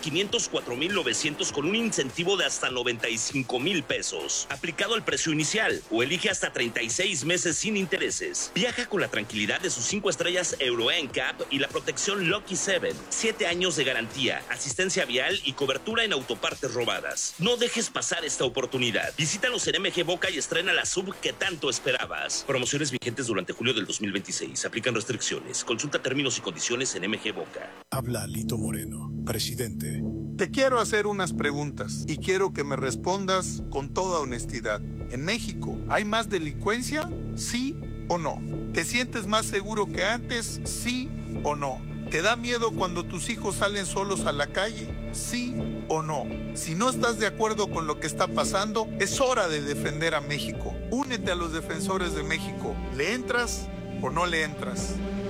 504,900 con un incentivo de hasta 95,000 pesos, aplicado al precio inicial, o elige hasta 36 meses sin intereses. Viaja con la tranquilidad de sus 5 estrellas Euro NCAP y la protección Lucky 7, 7 años de garantía, asistencia vial y cobertura en autopartes robadas. No dejes pasar esta oportunidad. Visítanos en MG Boca y estrena la sub que tanto esperabas. Promociones vigentes durante julio del 2026. Aplican restricciones. Consulta términos y condiciones en MG Boca. Habla Lito Moreno, presidente. Te quiero hacer unas preguntas y quiero que me respondas con toda honestidad. ¿En México hay más delincuencia? ¿Sí o no? ¿Te sientes más seguro que antes? ¿Sí o no? ¿Te da miedo cuando tus hijos salen solos a la calle? ¿Sí o no? Si no estás de acuerdo con lo que está pasando, es hora de defender a México. Únete a los defensores de México. ¿Le entras o no le entras?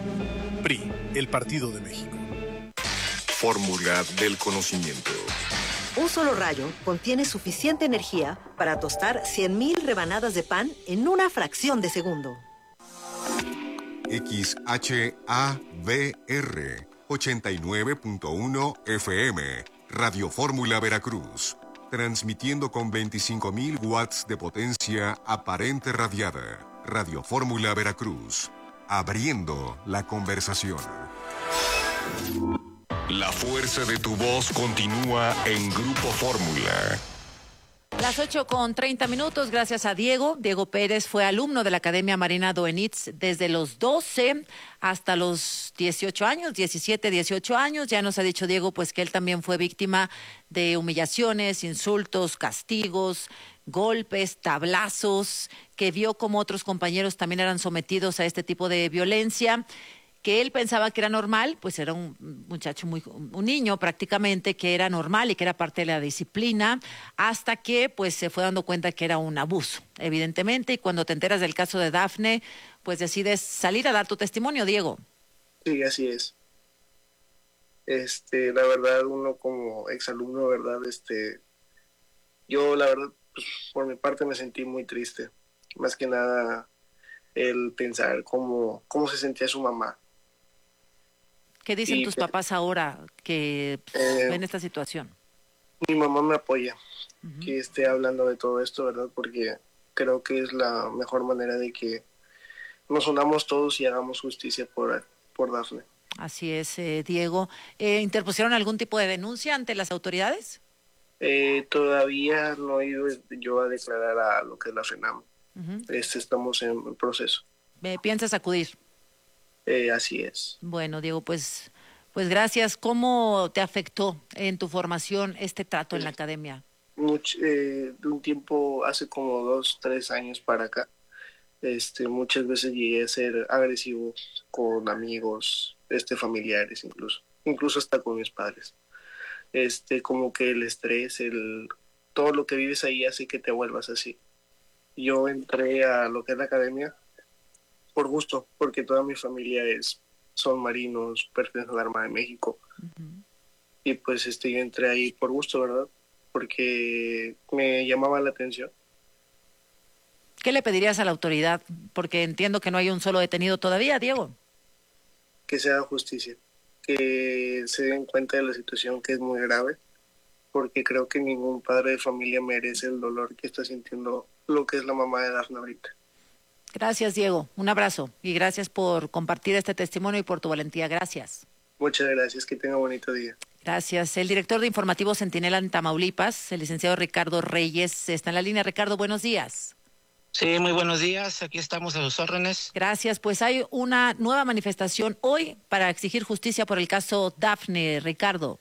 PRI, el Partido de México. Fórmula del conocimiento. Un solo rayo contiene suficiente energía para tostar 100,000 rebanadas de pan en una fracción de segundo. XHABR 89.1 FM, Radio Fórmula Veracruz, transmitiendo con 25,000 watts de potencia aparente radiada. Radio Fórmula Veracruz, abriendo la conversación. La fuerza de tu voz continúa en Grupo Fórmula. Las 8:30, gracias a Diego. Diego Pérez fue alumno de la Academia Marina Doenitz desde los 12 hasta los 18 años, 17, 18 años. Ya nos ha dicho Diego pues que él también fue víctima de humillaciones, insultos, castigos, golpes, tablazos, que vio como otros compañeros también eran sometidos a este tipo de violencia, que él pensaba que era normal, pues era un muchacho, un niño prácticamente, que era normal y que era parte de la disciplina, hasta que pues se fue dando cuenta que era un abuso, evidentemente, y cuando te enteras del caso de Dafne, pues decides salir a dar tu testimonio, Diego. Sí, así es. La verdad, uno como exalumno, ¿verdad? Yo la verdad, pues, por mi parte me sentí muy triste, más que nada el pensar cómo se sentía su mamá. ¿Qué dicen tus papás ahora que ven esta situación? Mi mamá me apoya, que esté hablando de todo esto, ¿verdad? Porque creo que es la mejor manera de que nos unamos todos y hagamos justicia por Dafne. Así es, Diego. ¿Interpusieron algún tipo de denuncia ante las autoridades? Todavía no he ido yo a declarar a lo que es la FENAM. Estamos en proceso. ¿Piensas acudir? Así es. Bueno, Diego, pues gracias. ¿Cómo te afectó en tu formación este trato en la academia? De un tiempo, hace como 2, 3 años para acá, muchas veces llegué a ser agresivo con amigos, familiares incluso hasta con mis padres. Como que el estrés, todo lo que vives ahí hace que te vuelvas así. Yo entré a lo que es la academia por gusto, porque toda mi familia son marinos, pertenecen a la Armada de México. Y pues yo entré ahí por gusto, ¿verdad? Porque me llamaba la atención. ¿Qué le pedirías a la autoridad? Porque entiendo que no hay un solo detenido todavía, Diego. Que se haga justicia, que se den cuenta de la situación, que es muy grave, porque creo que ningún padre de familia merece el dolor que está sintiendo lo que es la mamá de Dafne ahorita. Gracias, Diego. Un abrazo y gracias por compartir este testimonio y por tu valentía. Gracias. Muchas gracias. Que tenga bonito día. Gracias. El director de Informativo Centinela en Tamaulipas, el licenciado Ricardo Reyes, está en la línea. Ricardo, buenos días. Sí, muy buenos días. Aquí estamos a sus órdenes. Gracias. Pues hay una nueva manifestación hoy para exigir justicia por el caso Dafne, Ricardo.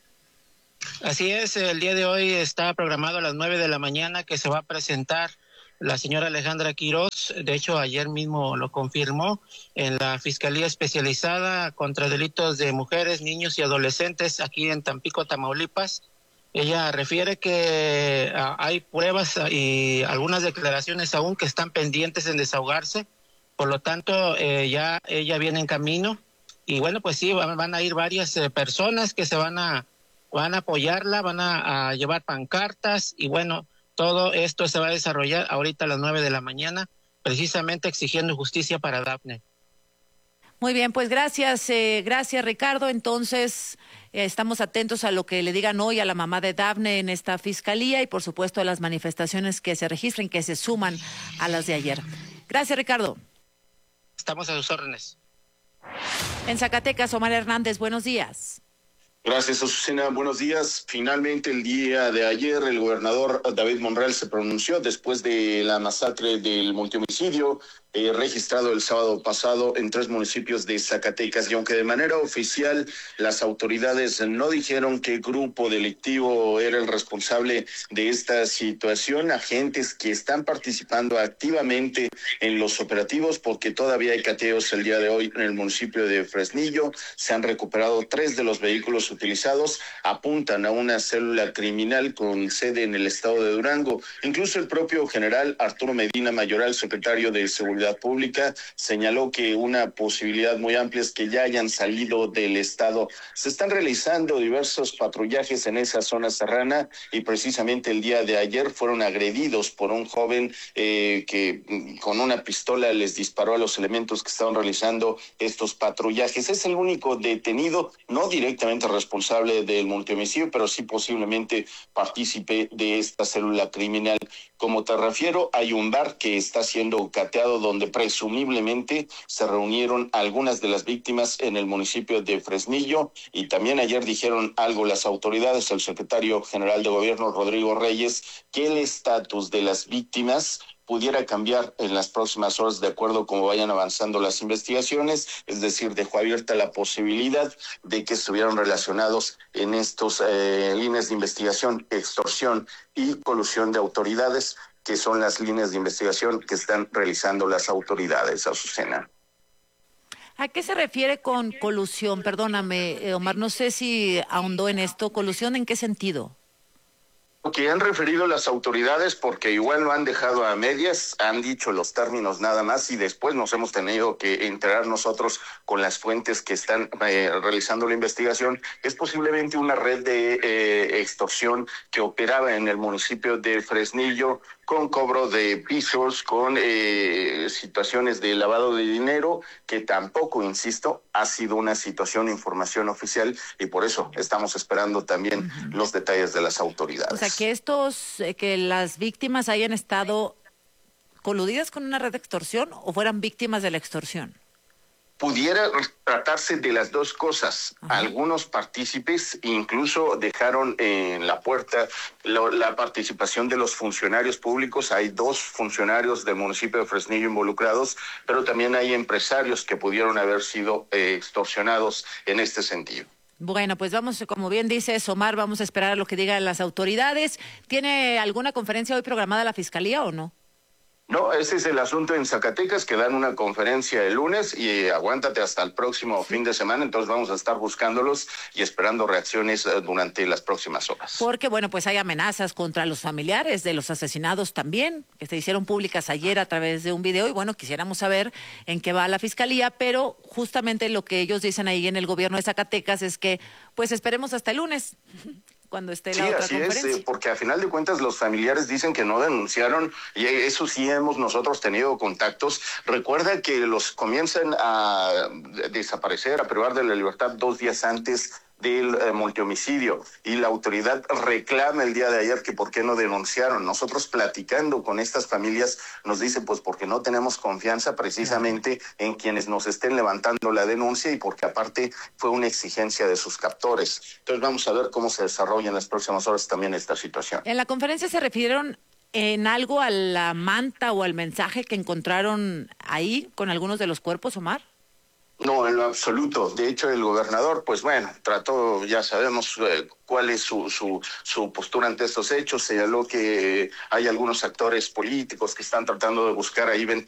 Así es, el día de hoy está programado a las 9 de la mañana que se va a presentar la señora Alejandra Quirós. De hecho, ayer mismo lo confirmó en la Fiscalía Especializada contra Delitos de Mujeres, Niños y Adolescentes aquí en Tampico, Tamaulipas. Ella refiere que hay pruebas y algunas declaraciones aún que están pendientes en desahogarse. Por lo tanto, ya ella viene en camino. Y bueno, pues sí, van a ir varias personas que se van a apoyarla, van a llevar pancartas y bueno, todo esto se va a desarrollar ahorita a las 9 de la mañana, precisamente exigiendo justicia para Dafne. Muy bien, pues gracias Ricardo. Entonces, estamos atentos a lo que le digan hoy a la mamá de Dafne en esta fiscalía y por supuesto a las manifestaciones que se registren, que se suman a las de ayer. Gracias, Ricardo. Estamos a sus órdenes. En Zacatecas, Omar Hernández, buenos días. Gracias, Azucena. Buenos días. Finalmente, el día de ayer, el gobernador David Monreal se pronunció después de la masacre del multihomicidio registrado el sábado pasado en 3 municipios de Zacatecas. Y aunque de manera oficial las autoridades no dijeron qué grupo delictivo era el responsable de esta situación, agentes que están participando activamente en los operativos, porque todavía hay cateos el día de hoy en el municipio de Fresnillo, se han recuperado 3 de los vehículos utilizados, apuntan a una célula criminal con sede en el estado de Durango. Incluso el propio general Arturo Medina Mayoral, secretario de Seguridad Pública, señaló que una posibilidad muy amplia es que ya hayan salido del estado. Se están realizando diversos patrullajes en esa zona serrana y precisamente el día de ayer fueron agredidos por un joven que con una pistola les disparó a los elementos que estaban realizando estos patrullajes. Es el único detenido, no directamente responsable del multihomicidio, pero sí posiblemente partícipe de esta célula criminal. Como te refiero, hay un bar que está siendo cateado donde presumiblemente se reunieron algunas de las víctimas en el municipio de Fresnillo, y también ayer dijeron algo las autoridades, el secretario general de gobierno Rodrigo Reyes, que el estatus de las víctimas pudiera cambiar en las próximas horas de acuerdo como vayan avanzando las investigaciones, es decir, dejó abierta la posibilidad de que estuvieran relacionados en estos líneas de investigación, extorsión y colusión de autoridades, que son las líneas de investigación que están realizando las autoridades, Azucena. ¿A qué se refiere con colusión? Perdóname, Omar, no sé si ahondó en esto. ¿Colusión en qué sentido? Que han referido las autoridades, porque igual lo han dejado a medias, han dicho los términos nada más y después nos hemos tenido que enterar nosotros con las fuentes que están realizando la investigación. Es posiblemente una red de extorsión que operaba en el municipio de Fresnillo, con cobro de pisos, con situaciones de lavado de dinero, que tampoco, insisto, ha sido una situación, información oficial, y por eso estamos esperando también los detalles de las autoridades. O sea, que las víctimas hayan estado coludidas con una red de extorsión o fueran víctimas de la extorsión. Pudiera tratarse de las dos cosas. Ajá. Algunos partícipes incluso dejaron en la puerta la participación de los funcionarios públicos. Hay 2 funcionarios del municipio de Fresnillo involucrados, pero también hay empresarios que pudieron haber sido extorsionados en este sentido. Bueno, pues vamos, como bien dice Omar, vamos a esperar a lo que digan las autoridades. ¿Tiene alguna conferencia hoy programada la Fiscalía o no? No, ese es el asunto en Zacatecas, que dan una conferencia el lunes y aguántate hasta el próximo fin de semana, entonces vamos a estar buscándolos y esperando reacciones durante las próximas horas. Porque, bueno, pues hay amenazas contra los familiares de los asesinados también, que se hicieron públicas ayer a través de un video y, bueno, quisiéramos saber en qué va la fiscalía, pero justamente lo que ellos dicen ahí en el gobierno de Zacatecas es que, pues, esperemos hasta el lunes, cuando esté la otra conferencia. Sí, así es, porque a final de cuentas los familiares dicen que no denunciaron, y eso sí hemos nosotros tenido contactos. Recuerda que los comienzan a desaparecer, a privar de la libertad 2 días antes del multihomicidio, y la autoridad reclama el día de ayer que por qué no denunciaron. Nosotros platicando con estas familias nos dicen pues porque no tenemos confianza precisamente en quienes nos estén levantando la denuncia y porque aparte fue una exigencia de sus captores. Entonces vamos a ver cómo se desarrolla en las próximas horas también esta situación. En la conferencia se refirieron en algo a la manta o al mensaje que encontraron ahí con algunos de los cuerpos, Omar. No, en lo absoluto. De hecho, el gobernador, pues bueno, trató, ya sabemos cuál es su postura ante estos hechos. Señaló que hay algunos actores políticos que están tratando de buscar ahí